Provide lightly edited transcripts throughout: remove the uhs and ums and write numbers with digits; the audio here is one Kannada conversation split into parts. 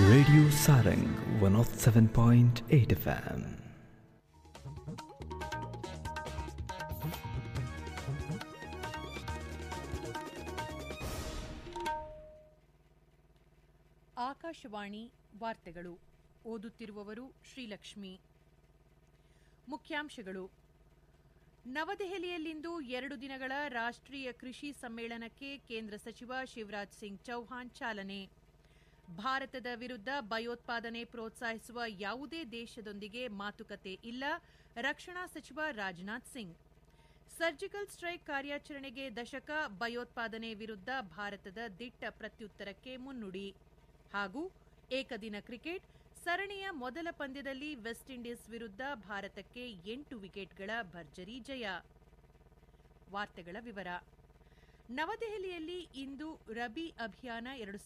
Radio Sarang 107.8 FM. ಆಕಾಶವಾಣಿ ವಾರ್ತೆಗಳು ಓದುತ್ತಿರುವವರು ಶ್ರೀಲಕ್ಷ್ಮಿ. ಮುಖ್ಯಾಂಶಗಳು. ನವದೆಹಲಿಯಲ್ಲಿಂದು 2 ದಿನಗಳ ರಾಷ್ಟ್ರೀಯ ಕೃಷಿ ಸಮ್ಮೇಳನಕ್ಕೆ ಕೇಂದ್ರ ಸಚಿವ ಶಿವರಾಜ್ ಸಿಂಗ್ ಚೌಹಾಣ್ ಚಾಲನೆ. ಭಾರತದ ವಿರುದ್ಧ ಭಯೋತ್ಪಾದನೆ ಪ್ರೋತ್ಸಾಹಿಸುವ ಯಾವುದೇ ದೇಶದೊಂದಿಗೆ ಮಾತುಕತೆ ಇಲ್ಲ, ರಕ್ಷಣಾ ಸಚಿವ ರಾಜನಾಥ್ ಸಿಂಗ್. ಸರ್ಜಿಕಲ್ ಸ್ಟ್ರೈಕ್ ಕಾರ್ಯಾಚರಣೆಗೆ ದಶಕ, ಭಯೋತ್ಪಾದನೆ ವಿರುದ್ಧ ಭಾರತದ ದಿಟ್ಟ ಪ್ರತ್ಯುತ್ತರಕ್ಕೆ ಮುನ್ನುಡಿ. ಹಾಗೂ ಏಕದಿನ ಕ್ರಿಕೆಟ್ ಸರಣಿಯ ಮೊದಲ ಪಂದ್ಯದಲ್ಲಿ ವೆಸ್ಟ್ ಇಂಡೀಸ್ ವಿರುದ್ಧ ಭಾರತಕ್ಕೆ 8 ವಿಕೆಟ್ಗಳ ಭರ್ಜರಿ ಜಯ. ವಾರ್ತೆಗಳ ವಿವರ. ನವದೆಹಲಿಯಲ್ಲಿ ಇಂದು ರಬಿ ಅಭಿಯಾನ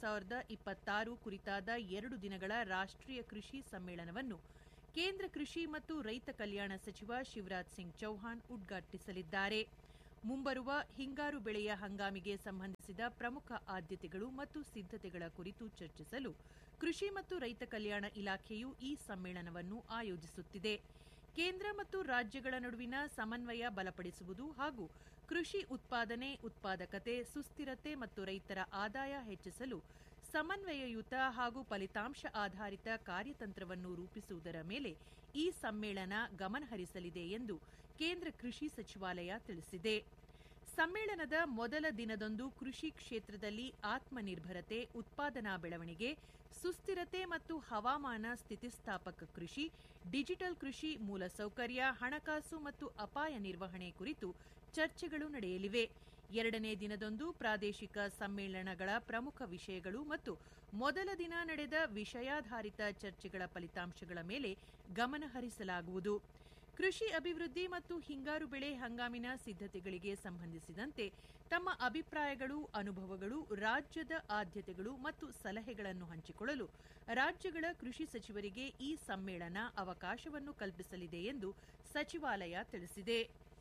2026 ಕುರಿತಾದ 2 ದಿನಗಳ ರಾಷ್ಟ್ರೀಯ ಕೃಷಿ ಸಮ್ಮೇಳನವನ್ನು ಕೇಂದ್ರ ಕೃಷಿ ಮತ್ತು ರೈತ ಕಲ್ಯಾಣ ಸಚಿವ ಶಿವರಾಜ್ ಸಿಂಗ್ ಚೌಹಾಣ್ ಉದ್ಘಾಟಿಸಲಿದ್ದಾರೆ. ಮುಂಬರುವ ಹಿಂಗಾರು ಬೆಳೆಯ ಹಂಗಾಮಿಗೆ ಸಂಬಂಧಿಸಿದ ಪ್ರಮುಖ ಆದ್ಯತೆಗಳು ಮತ್ತು ಸಿದ್ಧತೆಗಳ ಕುರಿತು ಚರ್ಚಿಸಲು ಕೃಷಿ ಮತ್ತು ರೈತ ಕಲ್ಯಾಣ ಇಲಾಖೆಯು ಈ ಸಮ್ಮೇಳನವನ್ನು ಆಯೋಜಿಸುತ್ತಿದೆ. ಕೇಂದ್ರ ಮತ್ತು ರಾಜ್ಯಗಳ ನಡುವಿನ ಸಮನ್ವಯ ಬಲಪಡಿಸುವುದು ಹಾಗೂ ಕೃಷಿ ಉತ್ಪಾದನೆ, ಉತ್ಪಾದಕತೆ, ಸುಸ್ಥಿರತೆ ಮತ್ತು ರೈತರ ಆದಾಯ ಹೆಚ್ಚಿಸಲು ಸಮನ್ವಯಯುತ ಹಾಗೂ ಫಲಿತಾಂಶ ಆಧಾರಿತ ಕಾರ್ಯತಂತ್ರವನ್ನು ರೂಪಿಸುವುದರ ಮೇಲೆ ಈ ಸಮ್ಮೇಳನ ಗಮನಹರಿಸಲಿದೆ ಎಂದು ಕೇಂದ್ರ ಕೃಷಿ ಸಚಿವಾಲಯ ತಿಳಿಸಿದೆ. ಸಮ್ಮೇಳನದ ಮೊದಲ ದಿನದಂದು ಕೃಷಿ ಕ್ಷೇತ್ರದಲ್ಲಿ ಆತ್ಮನಿರ್ಭರತೆ, ಉತ್ಪಾದನಾ ಬೆಳವಣಿಗೆ, ಸುಸ್ಥಿರತೆ ಮತ್ತು ಹವಾಮಾನ ಸ್ಥಿತಿಸ್ಥಾಪಕ ಕೃಷಿ, ಡಿಜಿಟಲ್ ಕೃಷಿ, ಮೂಲಸೌಕರ್ಯ, ಹಣಕಾಸು ಮತ್ತು ಅಪಾಯ ನಿರ್ವಹಣೆ ಕುರಿತು ಚರ್ಚೆಗಳು ನಡೆಯಲಿವೆ. 2ನೇ ದಿನದಂದು ಪ್ರಾದೇಶಿಕ ಸಮ್ಮೇಳನಗಳ ಪ್ರಮುಖ ವಿಷಯಗಳು ಮತ್ತು ಮೊದಲ ದಿನ ನಡೆದ ವಿಷಯಾಧಾರಿತ ಚರ್ಚೆಗಳ ಫಲಿತಾಂಶಗಳ ಮೇಲೆ ಗಮನ ಹರಿಸಲಾಗುವುದು. ಕೃಷಿ ಅಭಿವೃದ್ಧಿ ಮತ್ತು ಹಿಂಗಾರು ಬೆಳೆ ಹಂಗಾಮಿನ ಸಿದ್ಧತೆಗಳಿಗೆ ಸಂಬಂಧಿಸಿದಂತೆ ತಮ್ಮ ಅಭಿಪ್ರಾಯಗಳು, ಅನುಭವಗಳು, ರಾಜ್ಯದ ಆದ್ಯತೆಗಳು ಮತ್ತು ಸಲಹೆಗಳನ್ನು ಹಂಚಿಕೊಳ್ಳಲು ರಾಜ್ಯಗಳ ಕೃಷಿ ಸಚಿವರಿಗೆ ಈ ಸಮ್ಮೇಳನ ಅವಕಾಶವನ್ನು ಕಲ್ಪಿಸಲಿದೆ ಎಂದು ಸಚಿವಾಲಯ ತಿಳಿಸಿದೆ.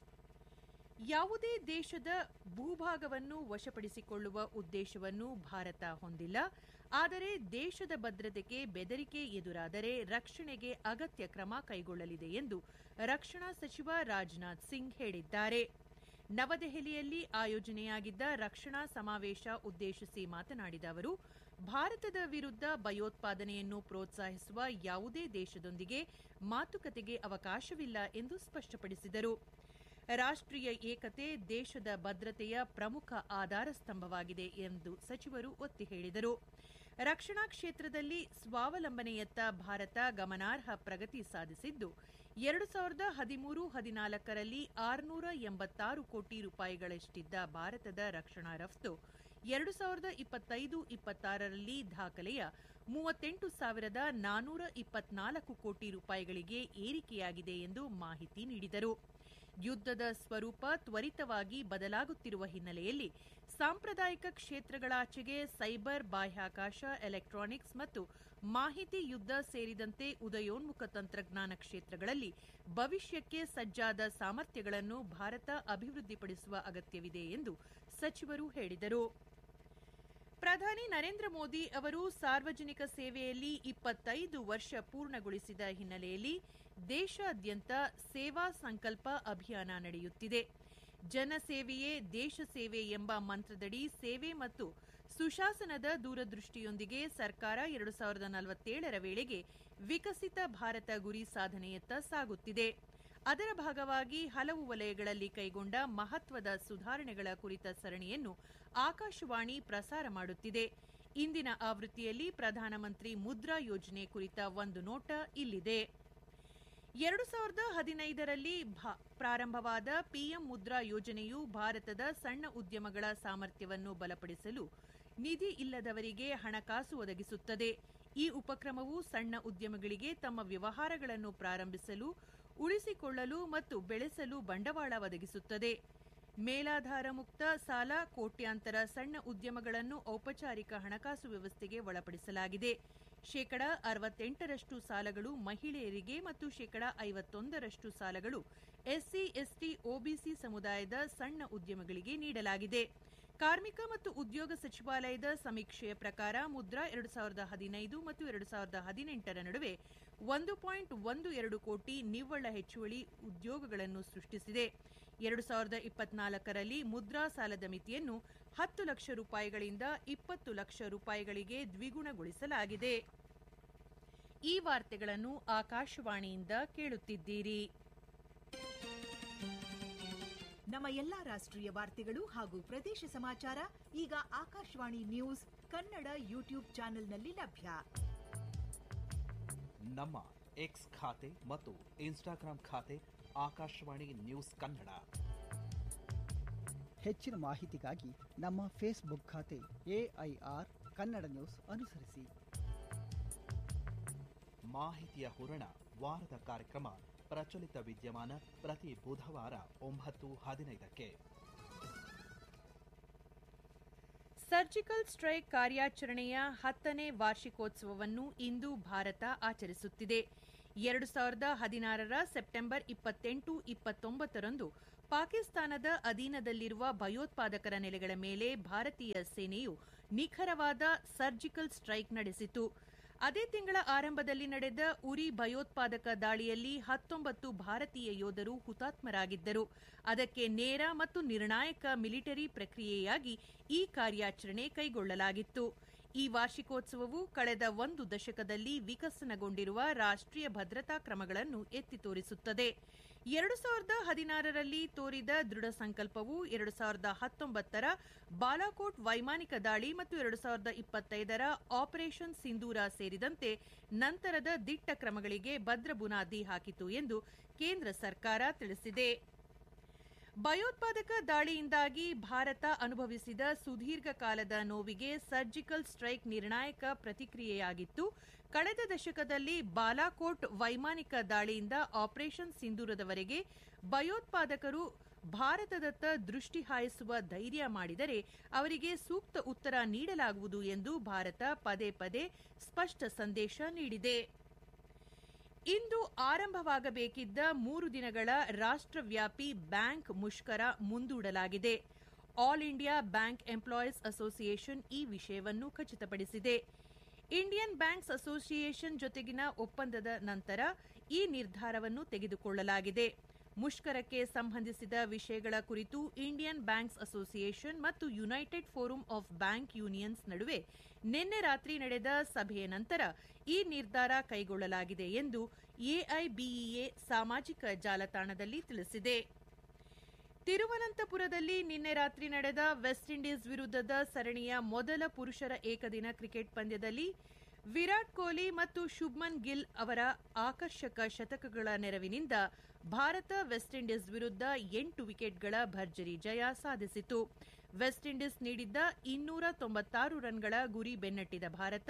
ಯಾವುದೇ ದೇಶದ ಭೂಭಾಗವನ್ನು ವಶಪಡಿಸಿಕೊಳ್ಳುವ ಉದ್ದೇಶವನ್ನು ಭಾರತ ಹೊಂದಿಲ್ಲ. ಆದರೆ ದೇಶದ ಭದ್ರತೆಗೆ ಬೆದರಿಕೆ ಎದುರಾದರೆ ರಕ್ಷಣೆಗೆ ಅಗತ್ಯ ಕ್ರಮ ಕೈಗೊಳ್ಳಲಿದೆ ಎಂದು ರಕ್ಷಣಾ ಸಚಿವ ರಾಜನಾಥ್ ಸಿಂಗ್ ಹೇಳಿದ್ದಾರೆ. ನವದೆಹಲಿಯಲ್ಲಿ ಆಯೋಜನೆಯಾಗಿದ್ದ ರಕ್ಷಣಾ ಸಮಾವೇಶ ಉದ್ದೇಶಿಸಿ ಮಾತನಾಡಿದ ಅವರು, ಭಾರತದ ವಿರುದ್ಧ ಭಯೋತ್ಪಾದನೆಯನ್ನು ಪ್ರೋತ್ಸಾಹಿಸುವ ಯಾವುದೇ ದೇಶದೊಂದಿಗೆ ಮಾತುಕತೆಗೆ ಅವಕಾಶವಿಲ್ಲ ಎಂದು ಸ್ಪಷ್ಟಪಡಿಸಿದರು. ರಾಷ್ಟ್ರೀಯ ಏಕತೆ ದೇಶದ ಭದ್ರತೆಯ ಪ್ರಮುಖ ಆಧಾರ ಸ್ತಂಭವಾಗಿದೆ ಎಂದು ಸಚಿವರು ಒತ್ತಿ ಹೇಳಿದರು. ರಕ್ಷಣಾ ಕ್ಷೇತ್ರದಲ್ಲಿ ಸ್ವಾವಲಂಬನೆಯತ್ತ ಭಾರತ ಗಮನಾರ್ಹ ಪ್ರಗತಿ ಸಾಧಿಸಿದ್ದು, 2013-14ರಲ್ಲಿ 686 ಕೋಟಿ ರೂಪಾಯಿಗಳಷ್ಟಿದ್ದ ಭಾರತದ ರಕ್ಷಣಾ ರಫ್ತು 2025-26ರಲ್ಲಿ ದಾಖಲೆಯ 38,424 ಕೋಟಿ ರೂಪಾಯಿಗಳಿಗೆ ಏರಿಕೆಯಾಗಿದೆ ಎಂದು ಮಾಹಿತಿ ನೀಡಿದರು. ಯುದ್ಧದ ಸ್ವರೂಪ ತ್ವರಿತವಾಗಿ ಬದಲಾಗುತ್ತಿರುವ ಹಿನ್ನೆಲೆಯಲ್ಲಿ ಸಾಂಪ್ರದಾಯಿಕ ಕ್ಷೇತ್ರಗಳಾಚೆಗೆ ಸೈಬರ್, ಬಾಹ್ಯಾಕಾಶ, ಎಲೆಕ್ಟ್ರಾನಿಕ್ಸ್ ಮತ್ತು ಮಾಹಿತಿ ಯುದ್ಧ ಸೇರಿದಂತೆ ಉದಯೋನ್ಮುಖ ತಂತ್ರಜ್ಞಾನ ಕ್ಷೇತ್ರಗಳಲ್ಲಿ ಭವಿಷ್ಯಕ್ಕೆ ಸಜ್ಜಾದ ಸಾಮರ್ಥ್ಯಗಳನ್ನು ಭಾರತ ಅಭಿವೃದ್ಧಿಪಡಿಸುವ ಅಗತ್ಯವಿದೆ ಎಂದು ಸಚಿವರು ಹೇಳಿದರು. ಪ್ರಧಾನಿ ನರೇಂದ್ರ ಮೋದಿ ಅವರು ಸಾರ್ವಜನಿಕ ಸೇವೆಯಲ್ಲಿ 25 ವರ್ಷ ಪೂರ್ಣಗೊಳಿಸಿದ ಹಿನ್ನೆಲೆಯಲ್ಲಿ ದೇಶಾದ್ಯಂತ ಸೇವಾ ಸಂಕಲ್ಪ ಅಭಿಯಾನ ನಡೆಯುತ್ತಿದೆ. ಜನಸೇವೆಯೇ ದೇಶ ಸೇವೆ ಎಂಬ ಮಂತ್ರದಡಿ ಸೇವೆ ಮತ್ತು ಸುಶಾಸನದ ದೂರದೃಷ್ಟಿಯೊಂದಿಗೆ ಸರ್ಕಾರ 2047ರ ವೇಳೆಗೆ ವಿಕಸಿತ ಭಾರತ ಗುರಿ ಸಾಧನೆಯತ್ತ ಸಾಗುತ್ತಿದೆ. ಅದರ ಭಾಗವಾಗಿ ಹಲವು ವಲಯಗಳಲ್ಲಿ ಕೈಗೊಂಡ ಮಹತ್ವದ ಸುಧಾರಣೆಗಳ ಕುರಿತ ಸರಣಿಯನ್ನು ಆಕಾಶವಾಣಿ ಪ್ರಸಾರ ಮಾಡುತ್ತಿದೆ. ಇಂದಿನ ಆವೃತ್ತಿಯಲ್ಲಿ ಪ್ರಧಾನಮಂತ್ರಿ ಮುದ್ರಾ ಯೋಜನೆ ಕುರಿತ ಒಂದು ನೋಟ ಇಲ್ಲಿದೆ. 2015ರಲ್ಲಿ ಪ್ರಾರಂಭವಾದ ಪಿಎಂ ಮುದ್ರಾ ಯೋಜನೆಯು ಭಾರತದ ಸಣ್ಣ ಉದ್ಯಮಗಳ ಸಾಮರ್ಥ್ಯವನ್ನು ಬಲಪಡಿಸಲು ನಿಧಿ ಇಲ್ಲದವರಿಗೆ ಹಣಕಾಸು ಒದಗಿಸುತ್ತದೆ. ಈ ಉಪಕ್ರಮವು ಸಣ್ಣ ಉದ್ಯಮಗಳಿಗೆ ತಮ್ಮ ವ್ಯವಹಾರಗಳನ್ನು ಪ್ರಾರಂಭಿಸಲು, ಉಳಿಸಿಕೊಳ್ಳಲು ಮತ್ತು ಬೆಳೆಸಲು ಬಂಡವಾಳ ಒದಗಿಸುತ್ತದೆ. ಮೇಲಾಧಾರ ಮುಕ್ತ ಸಾಲ ಕೋಟ್ಯಾಂತರ ಸಣ್ಣ ಉದ್ಯಮಗಳನ್ನು ಔಪಚಾರಿಕ ಹಣಕಾಸು ವ್ಯವಸ್ಥೆಗೆ ಒಳಪಡಿಸಲಾಗಿದೆ. 68% ಸಾಲಗಳು ಮಹಿಳೆಯರಿಗೆ ಮತ್ತು 51% ಸಾಲಗಳು ಎಸ್ಸಿ, ಎಸ್ಟಿ, ಒಬಿಸಿ ಸಮುದಾಯದ ಸಣ್ಣ ಉದ್ಯಮಗಳಿಗೆ ನೀಡಲಾಗಿದೆ. ಕಾರ್ಮಿಕ ಮತ್ತು ಉದ್ಯೋಗ ಸಚಿವಾಲಯದ ಸಮೀಕ್ಷೆಯ ಪ್ರಕಾರ ಮುದ್ರಾ 2015 ಮತ್ತು 2018 ನಡುವೆ 1.12 ಕೋಟಿ ನಿವ್ವಳ ಹೆಚ್ಚುವಳಿ ಉದ್ಯೋಗಗಳನ್ನು ಸೃಷ್ಟಿಸಿದೆ. 2024ರಲ್ಲಿ ಮುದ್ರಾ ಸಾಲದ ಮಿತಿಯನ್ನು 10 ಲಕ್ಷ ರೂಪಾಯಿಗಳಿಂದ 20 ಲಕ್ಷ ರೂಪಾಯಿಗಳಿಗೆ ದ್ವಿಗುಣಗೊಳಿಸಲಾಗಿದೆ. ಈ ವಾರ್ತೆಗಳನ್ನು ಆಕಾಶವಾಣಿಯಿಂದ ಕೇಳುತ್ತಿದ್ದೀರಿ. ನಮ್ಮ ಎಲ್ಲಾ ರಾಷ್ಟ್ರೀಯ ವಾರ್ತೆಗಳು ಹಾಗೂ ಪ್ರದೇಶ ಸಮಾಚಾರ ಈಗ ಆಕಾಶವಾಣಿ ನ್ಯೂಸ್ ಕನ್ನಡ ಯೂಟ್ಯೂಬ್ ಚಾನೆಲ್ನಲ್ಲಿ ಲಭ್ಯ. ನಮ್ಮ ಎಕ್ಸ್ ಖಾತೆ ಮತ್ತು ಇನ್ಸ್ಟಾಗ್ರಾಂ ಖಾತೆ ಆಕಾಶವಾಣಿ ನ್ಯೂಸ್ ಕನ್ನಡ. ಹೆಚ್ಚಿನ ಮಾಹಿತಿಗಾಗಿ ನಮ್ಮ ಫೇಸ್ಬುಕ್ ಖಾತೆ AIR ಕನ್ನಡ ನ್ಯೂಸ್ ಅನುಸರಿಸಿ. ಮಾಹಿತಿಯ ಹೂರಣ ವಾರದ ಕಾರ್ಯಕ್ರಮ ಪ್ರಚಲಿತ ವಿದ್ಯಮಾನ ಪ್ರತಿ ಬುಧವಾರ 9:15ಕ್ಕೆ. ಸರ್ಜಿಕಲ್ ಸ್ಟ್ರೈಕ್ ಕಾರ್ಯಾಚರಣೆಯ 10ನೇ ವಾರ್ಷಿಕೋತ್ಸವವನ್ನು ಇಂದು ಭಾರತ ಆಚರಿಸುತ್ತಿದೆ. 2016ರ ಸೆಪ್ಟೆಂಬರ್ 28-29ರಂದು ಪಾಕಿಸ್ತಾನದ ಅಧೀನದಲ್ಲಿರುವ ಭಯೋತ್ಪಾದಕರ ನೆಲೆಗಳ ಮೇಲೆ ಭಾರತೀಯ ಸೇನೆಯು ನಿಖರವಾದ ಸರ್ಜಿಕಲ್ ಸ್ಟ್ರೈಕ್ ನಡೆಸಿತು. ಅದೇ ತಿಂಗಳ ಆರಂಭದಲ್ಲಿ ನಡೆದ ಉರಿ ಭಯೋತ್ಪಾದಕ ದಾಳಿಯಲ್ಲಿ 19 ಭಾರತೀಯ ಯೋಧರು ಹುತಾತ್ಮರಾಗಿದ್ದರು. ಅದಕ್ಕೆ ನೇರ ಮತ್ತು ನಿರ್ಣಾಯಕ ಮಿಲಿಟರಿ ಪ್ರಕ್ರಿಯೆಯಾಗಿ ಈ ಕಾರ್ಯಾಚರಣೆ ಕೈಗೊಳ್ಳಲಾಗಿತ್ತು. ಈ ವಾರ್ಷಿಕೋತ್ಸವವು ಕಳೆದ ಒಂದು ದಶಕದಲ್ಲಿ ವಿಕಸನಗೊಂಡಿರುವ ರಾಷ್ಟ್ರೀಯ ಭದ್ರತಾ ಕ್ರಮಗಳನ್ನು ಎತ್ತಿ ತೋರಿಸುತ್ತದೆ. 2016ರಲ್ಲಿ ತೋರಿದ ದೃಢ ಸಂಕಲ್ಪವು 2019ರ ಬಾಲಾಕೋಟ್ ವೈಮಾನಿಕ ದಾಳಿ ಮತ್ತು 2025ರ ಆಪರೇಷನ್ ಸಿಂಧೂರ ಸೇರಿದಂತೆ ನಂತರದ ದಿಟ್ಟ ಕ್ರಮಗಳಿಗೆ ಭದ್ರ ಬುನಾದಿ ಹಾಕಿತು ಎಂದು ಕೇಂದ್ರ ಸರ್ಕಾರ ತಿಳಿಸಿದೆ. ಭಯೋತ್ಪಾದಕ ದಾಳಿಯಿಂದಾಗಿ ಭಾರತ ಅನುಭವಿಸಿದ ಸುದೀರ್ಘ ಕಾಲದ ನೋವಿಗೆ ಸರ್ಜಿಕಲ್ ಸ್ಟ್ರೈಕ್ ನಿರ್ಣಾಯಕ ಪ್ರತಿಕ್ರಿಯೆಯಾಗಿತ್ತು. ಕಳೆದ ದಶಕದಲ್ಲಿ ಬಾಲಾಕೋಟ್ ವೈಮಾನಿಕ ದಾಳಿಯಿಂದ ಆಪರೇಷನ್ ಸಿಂಧೂರದವರೆಗೆ ಭಯೋತ್ಪಾದಕರು ಭಾರತದತ್ತ ದೃಷ್ಟಿ ಹಾಯಿಸುವ ಧೈರ್ಯ ಮಾಡಿದರೆ ಅವರಿಗೆ ಸೂಕ್ತ ಉತ್ತರ ನೀಡಲಾಗುವುದು ಎಂದು ಭಾರತ ಪದೇ ಪದೇ ಸ್ಪಷ್ಟ ಸಂದೇಶ ನೀಡಿದೆ. ಇಂದು ಆರಂಭವಾಗಬೇಕಿದ್ದ 3 ದಿನಗಳ ರಾಷ್ಟ್ರವ್ಯಾಪಿ ಬ್ಯಾಂಕ್ ಮುಷ್ಕರ ಮುಂದೂಡಲಾಗಿದೆ. All India bank employees association ಈ ವಿಷಯವನ್ನು ಖಚಿತಪಡಿಸಿದೆ. ಇಂಡಿಯನ್ ಬ್ಯಾಂಕ್ಸ್ ಅಸೋಸಿಯೇಷನ್ ಜೊತೆಗಿನ ಒಪ್ಪಂದದ ನಂತರ ಈ ನಿರ್ಧಾರವನ್ನು ತೆಗೆದುಕೊಳ್ಳಲಾಗಿದೆ. ಮುಷ್ಕರಕ್ಕೆ ಸಂಬಂಧಿಸಿದ ವಿಷಯಗಳ ಕುರಿತು ಇಂಡಿಯನ್ ಬ್ಯಾಂಕ್ಸ್ ಅಸೋಸಿಯೇಷನ್ ಮತ್ತು United forum of bank unions ನಡುವೆ ನಿನ್ನೆ ರಾತ್ರಿ ನಡೆದ ಸಭೆಯ ನಂತರ ಈ ನಿರ್ಧಾರ ಕೈಗೊಳ್ಳಲಾಗಿದೆ ಎಂದು ಎಐಬಿಇಎ ಸಾಮಾಜಿಕ ಜಾಲತಾಣದಲ್ಲಿ ತಿಳಿಸಿದೆ. ತಿರುವನಂತಪುರದಲ್ಲಿ ನಿನ್ನೆ ರಾತ್ರಿ ನಡೆದ ವೆಸ್ಟ್ ಇಂಡೀಸ್ ವಿರುದ್ಧದ ಸರಣಿಯ ಮೊದಲ ಪುರುಷರ ಏಕದಿನ ಕ್ರಿಕೆಟ್ ಪಂದ್ಯದಲ್ಲಿ ವಿರಾಟ್ ಕೊಹ್ಲಿ ಮತ್ತು ಶುಭ್ಮನ್ ಗಿಲ್ ಅವರ ಆಕರ್ಷಕ ಶತಕಗಳ ನೆರವಿನಿಂದ ಭಾರತ ವೆಸ್ಟ್ ಇಂಡೀಸ್ ವಿರುದ್ಧ 8 ವಿಕೆಟ್ಗಳ ಭರ್ಜರಿ ಜಯ ಸಾಧಿಸಿತು. ವೆಸ್ಟ್ ಇಂಡೀಸ್ ನೀಡಿದ್ದ 296 ರನ್ಗಳ ಗುರಿ ಬೆನ್ನಟ್ಟಿದ ಭಾರತ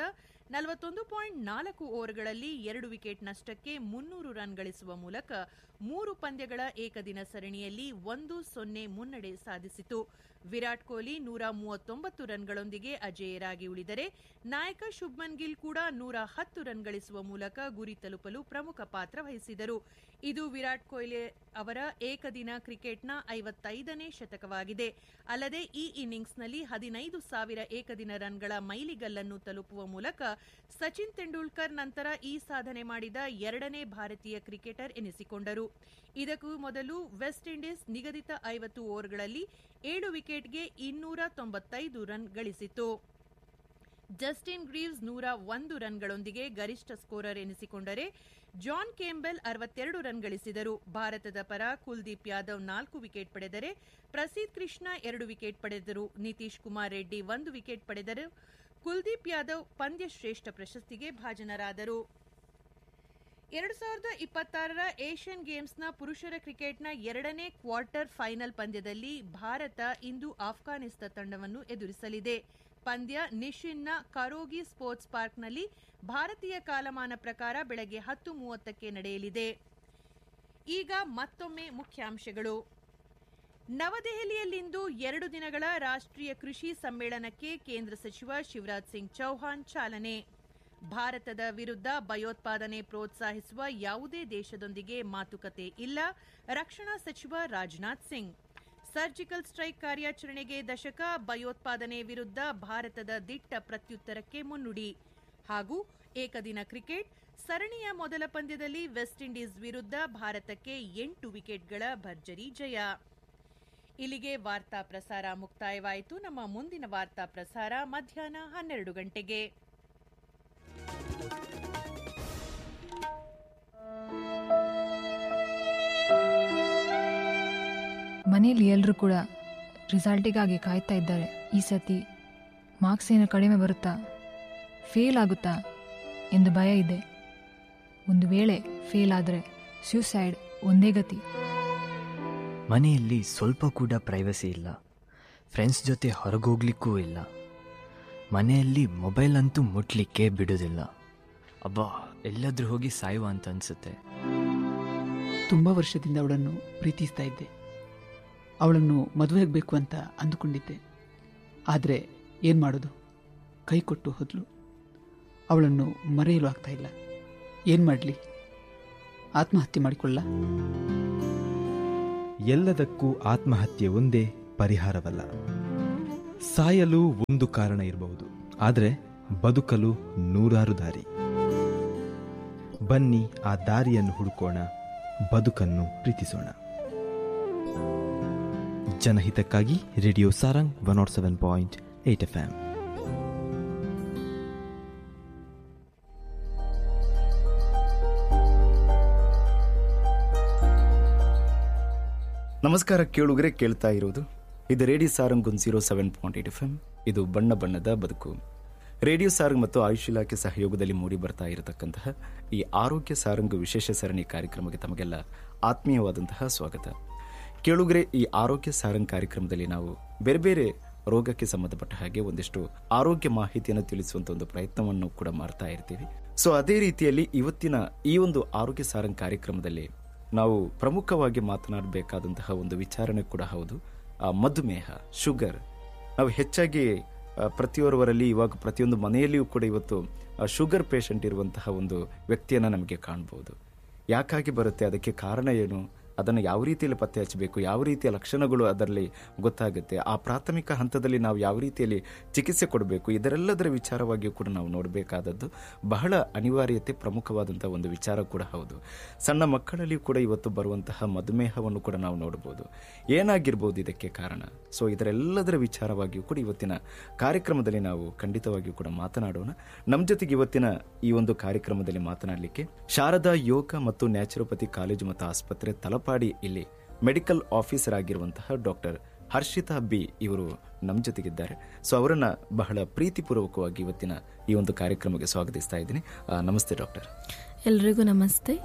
41.4 ಓವರ್ಗಳಲ್ಲಿ 2 ವಿಕೆಟ್ ನಷ್ಟಕ್ಕೆ 300 ರನ್ ಗಳಿಸುವ ಮೂಲಕ 3 ಪಂದ್ಯಗಳ ಏಕದಿನ ಸರಣಿಯಲ್ಲಿ 1-0 ಮುನ್ನಡೆ ಸಾಧಿಸಿತು. ವಿರಾಟ್ ಕೊಹ್ಲಿ 139 ರನ್ಗಳೊಂದಿಗೆ ಅಜೇಯರಾಗಿ ಉಳಿದರೆ ನಾಯಕ ಶುಭ್ಮನ್ ಗಿಲ್ ಕೂಡ 110 ರನ್ ಗಳಿಸುವ ಮೂಲಕ ಗುರಿ ತಲುಪಲು ಪ್ರಮುಖ ಪಾತ್ರ ವಹಿಸಿದರು. ಇದು ವಿರಾಟ್ ಕೊಹ್ಲಿ ಅವರ ಏಕದಿನ ಕ್ರಿಕೆಟ್ನ 55ನೇ ಶತಕವಾಗಿದೆ. ಅಲ್ಲದೆ ಈ ಇನ್ನಿಂಗ್ಸ್ನಲ್ಲಿ 15,000 ಏಕದಿನ ರನ್ಗಳ ಮೈಲಿಗಲ್ಲನ್ನು ತಲುಪುವ ಮೂಲಕ ಸಚಿನ್ ತೆಂಡೂಲ್ಕರ್ ನಂತರ ಈ ಸಾಧನೆ ಮಾಡಿದ 2ನೇ ಭಾರತೀಯ ಕ್ರಿಕೆಟರ್ ಎನಿಸಿಕೊಂಡರು. ಇದಕ್ಕೂ ಮೊದಲು ವೆಸ್ಟ್ ಇಂಡೀಸ್ ನಿಗದಿತ 50 ಓವರ್ಗಳಲ್ಲಿ 7 ವಿಕೆಟ್ಗೆ 295 ರನ್ ಗಳಿಸಿತು. ಜಸ್ಟಿನ್ ಗ್ರೀವ್ಸ್ 101 ರನ್ಗಳೊಂದಿಗೆ ಗರಿಷ್ಠ ಸ್ಕೋರರ್ ಎನಿಸಿಕೊಂಡರೆ ಜಾನ್ ಕೇಂಬೆಲ್ 62 ರನ್ ಗಳಿಸಿದರು. ಭಾರತದ ಪರ ಕುಲ್ದೀಪ್ ಯಾದವ್ 4 ವಿಕೆಟ್ ಪಡೆದರೆ ಪ್ರಸಿದ್ದ್ ಕೃಷ್ಣ 2 ವಿಕೆಟ್ ಪಡೆದರು. ನಿತೀಶ್ ಕುಮಾರ್ ರೆಡ್ಡಿ 1 ವಿಕೆಟ್ ಪಡೆದರು. ಕುಲ್ದೀಪ್ ಯಾದವ್ ಪಂದ್ಯ ಶ್ರೇಷ್ಠ ಪ್ರಶಸ್ತಿಗೆ ಭಾಜನರಾದರು. 2026ರ ಏಷ್ಯನ್ ಗೇಮ್ಸ್ನ ಪುರುಷರ ಕ್ರಿಕೆಟ್ನ 2ನೇ ಕ್ವಾರ್ಟರ್ ಫೈನಲ್ ಪಂದ್ಯದಲ್ಲಿ ಭಾರತ ಇಂದು ಆಫ್ಘಾನಿಸ್ತಾನ ತಂಡವನ್ನು ಎದುರಿಸಲಿದೆ. ಪಂದ್ಯ ನಿಶಿನ್ನ ಕರೋಗಿ ಸ್ಪೋರ್ಟ್ಸ್ ಪಾರ್ಕ್ನಲ್ಲಿ ಭಾರತೀಯ ಕಾಲಮಾನ ಪ್ರಕಾರ ಬೆಳಗ್ಗೆ 10:30ಕ್ಕೆ ನಡೆಯಲಿದೆ. ಈಗ ಮತ್ತೊಮ್ಮೆ ಮುಖ್ಯಾಂಶಗಳು. ನವದೆಹಲಿಯಲ್ಲಿಂದು 2 ದಿನಗಳ ರಾಷ್ಟ್ರೀಯ ಕೃಷಿ ಸಮ್ಮೇಳನಕ್ಕೆ ಕೇಂದ್ರ ಸಚಿವ ಶಿವರಾಜ್ ಸಿಂಗ್ ಚೌಹಾಣ್ ಚಾಲನೆ. ಭಾರತದ ವಿರುದ್ಧ ಭಯೋತ್ಪಾದನೆ ಪ್ರೋತ್ಸಾಹಿಸುವ ಯಾವುದೇ ದೇಶದೊಂದಿಗೆ ಮಾತುಕತೆ ಇಲ್ಲ, ರಕ್ಷಣಾ ಸಚಿವ ರಾಜನಾಥ್ ಸಿಂಗ್. ಸರ್ಜಿಕಲ್ ಸ್ಟ್ರೈಕ್ ಕಾರ್ಯಾಚರಣೆಗೆ ದಶಕ, ಭಯೋತ್ಪಾದನೆ ವಿರುದ್ಧ ಭಾರತದ ದಿಟ್ಟ ಪ್ರತ್ಯುತ್ತರಕ್ಕೆ ಮುನ್ನುಡಿ. ಹಾಗೂ ಏಕದಿನ ಕ್ರಿಕೆಟ್ ಸರಣಿಯ ಮೊದಲ ಪಂದ್ಯದಲ್ಲಿ ವೆಸ್ಟ್ ಇಂಡೀಸ್ ವಿರುದ್ಧ ಭಾರತಕ್ಕೆ 8 ವಿಕೆಟ್ಗಳ ಭರ್ಜರಿ ಜಯ. ಇಲ್ಲಿಗೆ ವಾರ್ತಾ ಪ್ರಸಾರ ಮುಕ್ತಾಯವಾಯಿತು. ನಮ್ಮ ಮುಂದಿನ ವಾರ್ತಾ ಪ್ರಸಾರ ಮಧ್ಯಾಹ್ನ 12 ಗಂಟೆಗೆ. ಮನೆಯಲ್ಲಿ ಎಲ್ಲರೂ ಕೂಡ ರಿಸಲ್ಟಿಗಾಗಿ ಕಾಯ್ತಾ ಇದ್ದಾರೆ. ಈ ಸತಿ ಮಾರ್ಕ್ಸ್ ಏನು ಕಡಿಮೆ ಬರುತ್ತಾ, ಫೇಲ್ ಆಗುತ್ತಾ ಎಂದು ಭಯ ಇದೆ. ಒಂದು ವೇಳೆ ಫೇಲ್ ಆದರೆ ಸ್ಯೂಸೈಡ್ ಒಂದೇ ಗತಿ. ಮನೆಯಲ್ಲಿ ಸ್ವಲ್ಪ ಕೂಡ ಪ್ರೈವಸಿ ಇಲ್ಲ, ಫ್ರೆಂಡ್ಸ್ ಜೊತೆ ಹೊರಗೋಗ್ಲಿಕ್ಕೂ ಇಲ್ಲ, ಮನೆಯಲ್ಲಿ ಮೊಬೈಲ್ ಅಂತೂ ಮುಟ್ಲಿಕ್ಕೆ ಬಿಡೋದಿಲ್ಲ. ಅಬ್ಬಾ, ಎಲ್ಲಾದ್ರೂ ಹೋಗಿ ಸಾಯುವ ಅಂತ ಅನ್ಸುತ್ತೆ. ತುಂಬ ವರ್ಷದಿಂದ ಅವಳನ್ನು ಪ್ರೀತಿಸ್ತಾ ಇದ್ದೆ. ಅವಳನ್ನು ಮದುವೆಯಾಗಬೇಕು ಅಂತ ಅಂದುಕೊಂಡಿದ್ದೆ. ಆದರೆ ಏನು ಮಾಡೋದು, ಕೈ ಕೊಟ್ಟು ಹೋದ್ಲು. ಅವಳನ್ನು ಮರೆಯಲು ಆಗ್ತಾ ಇಲ್ಲ. ಏನು ಮಾಡಲಿ, ಆತ್ಮಹತ್ಯೆ ಮಾಡಿಕೊಳ್ಳ? ಎಲ್ಲದಕ್ಕೂ ಆತ್ಮಹತ್ಯೆ ಒಂದೇ ಪರಿಹಾರವಲ್ಲ. ಸಾಯಲು ಒಂದು ಕಾರಣ ಇರಬಹುದು, ಆದರೆ ಬದುಕಲು 100 ದಾರಿ. ಬನ್ನಿ ಆ ದಾರಿಯನ್ನು ಹುಡುಕೋಣ, ಬದುಕನ್ನು ಪ್ರೀತಿಸೋಣ. ಜನಹಿತಕ್ಕಾಗಿ ರೇಡಿಯೋ ಸಾರಂಗ್ 107.8 FM. ನಮಸ್ಕಾರ ಕೇಳುಗರೆ, ಕೇಳ್ತಾ ಇರೋದು ಇದು ರೇಡಿಯೋ ಸಾರಂಗ್ 107.8 FM. ಇದು ಬಣ್ಣ ಬಣ್ಣದ ಬದುಕು. ರೇಡಿಯೋ ಸಾರಂಗ್ ಮತ್ತು ಆಯುಷ್ ಇಲಾಖೆ ಸಹಯೋಗದಲ್ಲಿ ಮೂಡಿ ಬರ್ತಾ ಇರತಕ್ಕಂತಹ ಈ ಆರೋಗ್ಯ ಸಾರಂಗ್ ವಿಶೇಷ ಸರಣಿ ಕಾರ್ಯಕ್ರಮಕ್ಕೆ ತಮಗೆಲ್ಲ ಆತ್ಮೀಯವಾದಂತಹ ಸ್ವಾಗತ. ಕೇಳುಗರೆ, ಈ ಆರೋಗ್ಯ ಸಾರಂಗ್ ಕಾರ್ಯಕ್ರಮದಲ್ಲಿ ನಾವು ಬೇರೆ ಬೇರೆ ರೋಗಕ್ಕೆ ಸಂಬಂಧಪಟ್ಟ ಹಾಗೆ ಒಂದಿಷ್ಟು ಆರೋಗ್ಯ ಮಾಹಿತಿಯನ್ನು ತಿಳಿಸುವಂತ ಒಂದು ಪ್ರಯತ್ನವನ್ನು ಕೂಡ ಮಾಡ್ತಾ ಇರ್ತೀವಿ. ಸೊ ಅದೇ ರೀತಿಯಲ್ಲಿ ಇವತ್ತಿನ ಈ ಒಂದು ಆರೋಗ್ಯ ಸಾರಂಗ್ ಕಾರ್ಯಕ್ರಮದಲ್ಲಿ ನಾವು ಪ್ರಮುಖವಾಗಿ ಮಾತನಾಡಬೇಕಾದಂತಹ ಒಂದು ವಿಚಾರಣೆ ಕೂಡ ಹೌದು, ಮಧುಮೇಹ, ಶುಗರ್. ನಾವು ಹೆಚ್ಚಾಗಿ ಪ್ರತಿಯೊಬ್ಬರಲ್ಲಿ ಇವಾಗ ಪ್ರತಿಯೊಂದು ಮನೆಯಲ್ಲಿಯೂ ಕೂಡ ಇವತ್ತು ಶುಗರ್ ಪೇಷಂಟ್ ಇರುವಂತಹ ಒಂದು ವ್ಯಕ್ತಿಯನ್ನು ನಮಗೆ ಕಾಣಬಹುದು. ಯಾಕಾಗಿ ಬರುತ್ತೆ, ಅದಕ್ಕೆ ಕಾರಣ ಏನು, ಅದನ್ನು ಯಾವ ರೀತಿಯಲ್ಲಿ ಪತ್ತೆ ಹಚ್ಚಬೇಕು, ಯಾವ ರೀತಿಯ ಲಕ್ಷಣಗಳು ಅದರಲ್ಲಿ ಗೊತ್ತಾಗುತ್ತೆ, ಆ ಪ್ರಾಥಮಿಕ ಹಂತದಲ್ಲಿ ನಾವು ಯಾವ ರೀತಿಯಲ್ಲಿ ಚಿಕಿತ್ಸೆ ಕೊಡಬೇಕು, ಇದರೆಲ್ಲದರ ವಿಚಾರವಾಗಿಯೂ ಕೂಡ ನಾವು ನೋಡಬೇಕಾದದ್ದು ಬಹಳ ಅನಿವಾರ್ಯತೆ, ಪ್ರಮುಖವಾದಂತಹ ಒಂದು ವಿಚಾರ ಕೂಡ ಹೌದು. ಸಣ್ಣ ಮಕ್ಕಳಲ್ಲಿಯೂ ಕೂಡ ಇವತ್ತು ಬರುವಂತಹ ಮಧುಮೇಹವನ್ನು ಕೂಡ ನಾವು ನೋಡಬಹುದು. ಏನಾಗಿರ್ಬೋದು ಇದಕ್ಕೆ ಕಾರಣ? ಸೊ ಇದರೆಲ್ಲದರ ವಿಚಾರವಾಗಿಯೂ ಕೂಡ ಇವತ್ತಿನ ಕಾರ್ಯಕ್ರಮದಲ್ಲಿ ನಾವು ಖಂಡಿತವಾಗಿಯೂ ಕೂಡ ಮಾತನಾಡೋಣ. ನಮ್ಮ ಜೊತೆಗೆ ಇವತ್ತಿನ ಈ ಒಂದು ಕಾರ್ಯಕ್ರಮದಲ್ಲಿ ಮಾತನಾಡಲಿಕ್ಕೆ ಶಾರದಾ ಯೋಗ ಮತ್ತು ನ್ಯಾಚುರೋಪತಿ ಕಾಲೇಜು ಮತ್ತು ಆಸ್ಪತ್ರೆ ತಲಪಾಡಿ ಇಲ್ಲಿ ಮೆಡಿಕಲ್ ಆಫೀಸರ್ ಆಗಿರುವಂತಹ ಡಾಕ್ಟರ್ ಹರ್ಷಿತಾ ಬಿ ಇವರು ನಮ್ಮ ಜೊತೆಗಿದ್ದಾರೆ. ಸೊ ಅವರನ್ನ ಬಹಳ ಪ್ರೀತಿಪೂರ್ವಕವಾಗಿ ಇವತ್ತಿನ ಈ ಒಂದು ಕಾರ್ಯಕ್ರಮಕ್ಕೆ ಸ್ವಾಗತಿಸ್ತಾ ಇದ್ದೀನಿ. ನಮಸ್ತೆ ಡಾಕ್ಟರ್. ಎಲ್ರಿಗೂ ನಮಸ್ತೆ.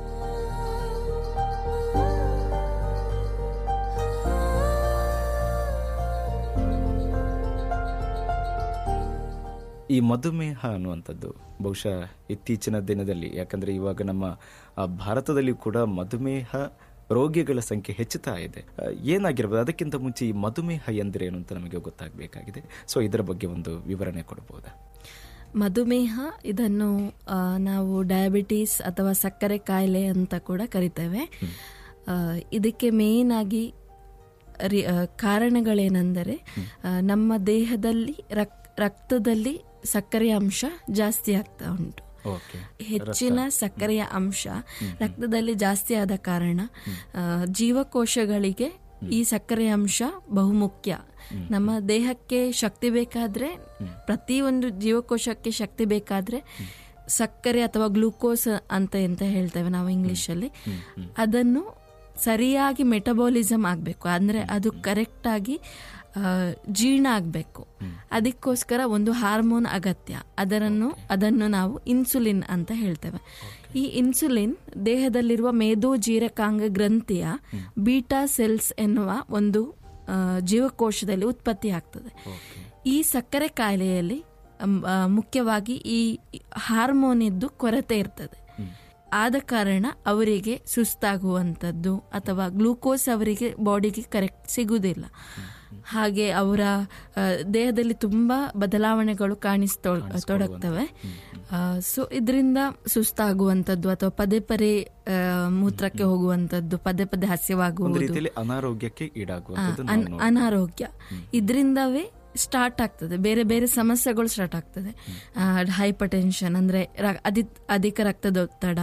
ಈ ಮಧುಮೇಹ ಅನ್ನುವಂಥದ್ದು ಬಹುಶಃ ಇತ್ತೀಚಿನ ದಿನದಲ್ಲಿ, ಯಾಕಂದ್ರೆ ಇವಾಗ ನಮ್ಮ ಭಾರತದಲ್ಲಿ ಕೂಡ ಮಧುಮೇಹ ರೋಗಿಗಳ ಸಂಖ್ಯೆ ಹೆಚ್ಚುತ್ತಾ ಇದೆ. ಏನಾಗಿರ್ಬೋದು, ಅದಕ್ಕಿಂತ ಮುಂಚೆ ಈ ಮಧುಮೇಹ ಎಂದರೇನು ಅಂತ ನಮಗೆ ಗೊತ್ತಾಗಬೇಕಾಗಿದೆ. ಸೊ ಇದರ ಬಗ್ಗೆ ಒಂದು ವಿವರಣೆ ಕೊಡಬಹುದಾ? ಮಧುಮೇಹ, ಇದನ್ನು ನಾವು ಡಯಾಬಿಟೀಸ್ ಅಥವಾ ಸಕ್ಕರೆ ಕಾಯಿಲೆ ಅಂತ ಕೂಡ ಕರಿತೇವೆ. ಇದಕ್ಕೆ ಮೇನ್ ಆಗಿ ಕಾರಣಗಳೇನೆಂದರೆ, ನಮ್ಮ ದೇಹದಲ್ಲಿ ರಕ್ತದಲ್ಲಿ ಸಕ್ಕರೆಯ ಅಂಶ ಜಾಸ್ತಿ ಆಗ್ತಾ ಉಂಟು. ಹೆಚ್ಚಿನ ಸಕ್ಕರೆಯ ಅಂಶ ರಕ್ತದಲ್ಲಿ ಜಾಸ್ತಿ ಆದ ಕಾರಣ ಜೀವಕೋಶಗಳಿಗೆ ಈ ಸಕ್ಕರೆಯ ಅಂಶ ಬಹುಮುಖ್ಯ. ನಮ್ಮ ದೇಹಕ್ಕೆ ಶಕ್ತಿ ಬೇಕಾದ್ರೆ, ಪ್ರತಿಯೊಂದು ಜೀವಕೋಶಕ್ಕೆ ಶಕ್ತಿ ಬೇಕಾದ್ರೆ ಸಕ್ಕರೆ ಅಥವಾ ಗ್ಲೂಕೋಸ್ ಅಂತ ಹೇಳ್ತೇವೆ ನಾವು ಇಂಗ್ಲಿಷಲ್ಲಿ, ಅದನ್ನು ಸರಿಯಾಗಿ ಮೆಟಬಾಲಿಸಮ್ ಆಗಬೇಕು. ಅಂದರೆ ಅದು ಕರೆಕ್ಟಾಗಿ ಜೀರ್ಣ ಆಗಬೇಕು. ಅದಕ್ಕೋಸ್ಕರ ಒಂದು ಹಾರ್ಮೋನ್ ಅಗತ್ಯ. ಅದನ್ನು ನಾವು ಇನ್ಸುಲಿನ್ ಅಂತ ಹೇಳ್ತೇವೆ. ಈ ಇನ್ಸುಲಿನ್ ದೇಹದಲ್ಲಿರುವ ಮೇದೋಜೀರಕಾಂಗ ಗ್ರಂಥಿಯ ಬೀಟಾ ಸೆಲ್ಸ್ ಎನ್ನುವ ಒಂದು ಜೀವಕೋಶದಲ್ಲಿ ಉತ್ಪತ್ತಿ ಆಗ್ತದೆ. ಈ ಸಕ್ಕರೆ ಕಾಯಿಲೆಯಲ್ಲಿ ಮುಖ್ಯವಾಗಿ ಈ ಹಾರ್ಮೋನ್ ಇದ್ದು ಕೊರತೆ ಇರ್ತದೆ. ಆದ ಕಾರಣ ಅವರಿಗೆ ಸುಸ್ತಾಗುವಂಥದ್ದು ಅಥವಾ ಗ್ಲೂಕೋಸ್ ಅವರಿಗೆ ಬಾಡಿಗೆ ಕರೆಕ್ಟ್ ಸಿಗುವುದಿಲ್ಲ. ಹಾಗೆ ಅವರ ದೇಹದಲ್ಲಿ ತುಂಬಾ ಬದಲಾವಣೆಗಳು ಕಾಣಿಸ್ತೊಡಗ್ತವೆ. ಸೊ ಇದರಿಂದ ಸುಸ್ತಾಗುವಂಥದ್ದು ಅಥವಾ ಪದೇ ಪದೇ ಮೂತ್ರಕ್ಕೆ ಹೋಗುವಂಥದ್ದು, ಪದೇ ಪದೇ ಹಸಿವಾಗುವುದು, ಅನಾರೋಗ್ಯಕ್ಕೆ ಈಡಾಗುವಂಥದ್ದು, ಅನಾರೋಗ್ಯ ಇದರಿಂದವೇ ಸ್ಟಾರ್ಟ್ ಆಗ್ತದೆ. ಬೇರೆ ಬೇರೆ ಸಮಸ್ಯೆಗಳು ಸ್ಟಾರ್ಟ್ ಆಗ್ತದೆ. ಹೈಪರ್ ಟೆನ್ಷನ್ ಅಂದ್ರೆ ಅಧಿಕ ರಕ್ತದೊತ್ತಡ,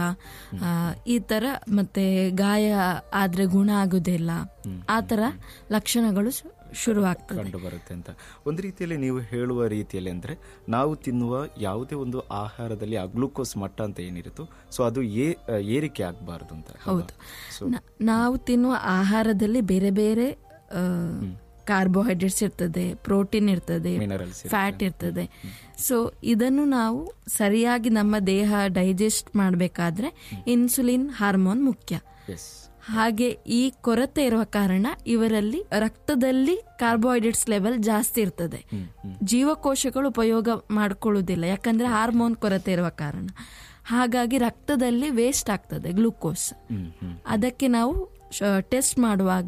ಈ ತರ, ಮತ್ತೆ ಗಾಯ ಆದ್ರೆ ಗುಣ ಆಗುದಿಲ್ಲ, ಆ ತರ ಲಕ್ಷಣಗಳು ಶುರುವಾಗ್ತದೆ, ಕಂಡು ಬರುತ್ತೆ ಅಂತ. ಒಂದು ರೀತಿಯಲ್ಲಿ ನೀವು ಹೇಳುವ ರೀತಿಯಲ್ಲಿ ಅಂದ್ರೆ ನಾವು ತಿನ್ನುವ ಯಾವುದೇ ಒಂದು ಆಹಾರದಲ್ಲಿ ಆ ಗ್ಲೂಕೋಸ್ ಮಟ್ಟ ಅಂತ ಏನಿರುತ್ತೋ ಸೊ ಅದು ಏರಿಕೆ ಆಗಬಾರದು ಅಂತ. ಹೌದು, ನಾವು ತಿನ್ನುವ ಆಹಾರದಲ್ಲಿ ಬೇರೆ ಬೇರೆ ಕಾರ್ಬೋಹೈಡ್ರೇಟ್ಸ್ ಇರ್ತದೆ, ಪ್ರೋಟೀನ್ ಇರ್ತದೆ, ಫ್ಯಾಟ್ ಇರ್ತದೆ. ಸೊ ಇದನ್ನು ನಾವು ಸರಿಯಾಗಿ ನಮ್ಮ ದೇಹ ಡೈಜೆಸ್ಟ್ ಮಾಡಬೇಕಾದ್ರೆ ಇನ್ಸುಲಿನ್ ಹಾರ್ಮೋನ್ ಮುಖ್ಯ. ಹಾಗೆ ಈ ಕೊರತೆ ಇರುವ ಕಾರಣ ಇವರಲ್ಲಿ ರಕ್ತದಲ್ಲಿ ಕಾರ್ಬೋಹೈಡ್ರೇಟ್ಸ್ ಲೆವೆಲ್ ಜಾಸ್ತಿ ಇರ್ತದೆ. ಜೀವಕೋಶಗಳು ಉಪಯೋಗ ಮಾಡಿಕೊಳ್ಳುವುದಿಲ್ಲ, ಯಾಕಂದ್ರೆ ಹಾರ್ಮೋನ್ ಕೊರತೆ ಇರುವ ಕಾರಣ. ಹಾಗಾಗಿ ರಕ್ತದಲ್ಲಿ ವೇಸ್ಟ್ ಆಗ್ತದೆ ಗ್ಲೂಕೋಸ್. ಅದಕ್ಕೆ ನಾವು ಟೆಸ್ಟ್ ಮಾಡುವಾಗ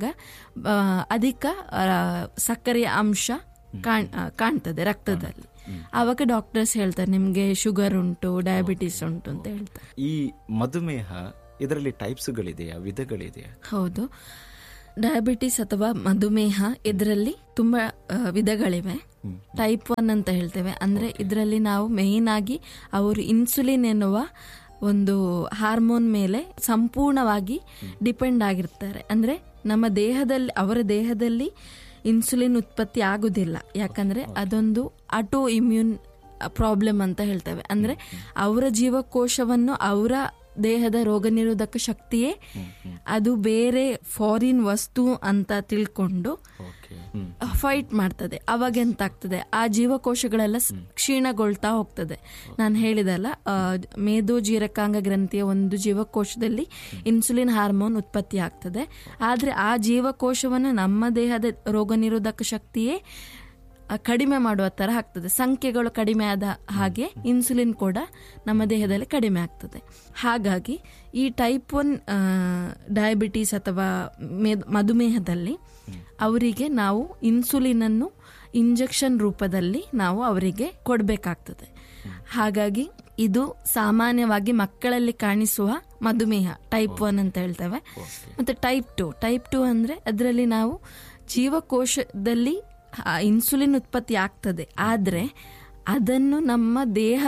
ಅಧಿಕ ಸಕ್ಕರೆಯ ಅಂಶ ಕಾಣ್ತದೆ ರಕ್ತದಲ್ಲಿ. ಆವಾಗ ಡಾಕ್ಟರ್ಸ್ ಹೇಳ್ತಾರೆ ನಿಮ್ಗೆ ಶುಗರ್ ಉಂಟು, ಡಯಾಬಿಟಿಸ್ ಉಂಟು ಅಂತ ಹೇಳ್ತಾರೆ. ಈ ಮಧುಮೇಹ ಇದರಲ್ಲಿ ಟೈಪ್ಸ್ಗಳಿದೆಯಾ, ವಿಧಗಳಿದೆಯಾ? ಹೌದು, ಡಯಾಬಿಟಿಸ್ ಅಥವಾ ಮಧುಮೇಹ ಇದರಲ್ಲಿ ತುಂಬಾ ವಿಧಗಳಿವೆ. ಟೈಪ್ 1 ಅಂತ ಹೇಳ್ತೇವೆ. ಅಂದ್ರೆ ಇದರಲ್ಲಿ ನಾವು ಮೇಯ್ನ್ ಆಗಿ ಅವರು ಇನ್ಸುಲಿನ್ ಎನ್ನುವ ಒಂದು ಹಾರ್ಮೋನ್ ಮೇಲೆ ಸಂಪೂರ್ಣವಾಗಿ ಡಿಪೆಂಡ್ ಆಗಿರ್ತಾರೆ. ಅಂದ್ರೆ ನಮ್ಮ ದೇಹದಲ್ಲಿ, ಅವರ ದೇಹದಲ್ಲಿ ಇನ್ಸುಲಿನ್ ಉತ್ಪತ್ತಿ ಆಗುದಿಲ್ಲ, ಯಾಕಂದ್ರೆ ಅದೊಂದು ಆಟೋ ಇಮ್ಯೂನ್ ಪ್ರಾಬ್ಲಮ್ ಅಂತ ಹೇಳ್ತೇವೆ. ಅಂದ್ರೆ ಅವರ ಜೀವಕೋಶವನ್ನು ಅವರ ದೇಹದ ರೋಗ ನಿರೋಧಕ ಶಕ್ತಿಯೇ ಅದು ಬೇರೆ ಫಾರಿನ್ ವಸ್ತು ಅಂತ ತಿಳ್ಕೊಂಡು ಫೈಟ್ ಮಾಡ್ತದೆ. ಅವಾಗ ಎಂತ ಆಗ್ತದೆ, ಆ ಜೀವಕೋಶಗಳೆಲ್ಲ ಕ್ಷೀಣಗೊಳ್ತಾ ಹೋಗ್ತದೆ. ನಾನು ಹೇಳಿದಲ್ಲ, ಮೇದೋಜೀರಕಾಂಗ ಗ್ರಂಥಿಯ ಒಂದು ಜೀವಕೋಶದಲ್ಲಿ ಇನ್ಸುಲಿನ್ ಹಾರ್ಮೋನ್ ಉತ್ಪತ್ತಿ ಆಗ್ತದೆ. ಆದ್ರೆ ಆ ಜೀವಕೋಶವನ್ನು ನಮ್ಮ ದೇಹದ ರೋಗ ನಿರೋಧಕ ಶಕ್ತಿಯೇ ಕಡಿಮೆ ಮಾಡುವ ತರ ಆಗ್ತದೆ. ಸಂಖ್ಯೆಗಳು ಕಡಿಮೆ ಆದ ಹಾಗೆ ಇನ್ಸುಲಿನ್ ಕೂಡ ನಮ್ಮ ದೇಹದಲ್ಲಿ ಕಡಿಮೆ ಆಗ್ತದೆ. ಹಾಗಾಗಿ ಈ ಟೈಪ್ 1 ಡಯಾಬಿಟೀಸ್ ಅಥವಾ ಮಧುಮೇಹದಲ್ಲಿ ಅವರಿಗೆ ನಾವು ಇನ್ಸುಲಿನ್ ಅನ್ನು ಇಂಜೆಕ್ಷನ್ ರೂಪದಲ್ಲಿ ನಾವು ಅವರಿಗೆ ಕೊಡಬೇಕಾಗ್ತದೆ. ಹಾಗಾಗಿ ಇದು ಸಾಮಾನ್ಯವಾಗಿ ಮಕ್ಕಳಲ್ಲಿ ಕಾಣಿಸುವ ಮಧುಮೇಹ ಟೈಪ್ 1 ಅಂತ ಹೇಳ್ತೇವೆ. ಮತ್ತೆ ಟೈಪ್ 2 ಅಂದ್ರೆ ಅದರಲ್ಲಿ ನಾವು ಜೀವಕೋಶದಲ್ಲಿ ಇನ್ಸುಲಿನ್ ಉತ್ಪತ್ತಿ ಆಗ್ತದೆ, ಆದ್ರೆ ಅದನ್ನು ನಮ್ಮ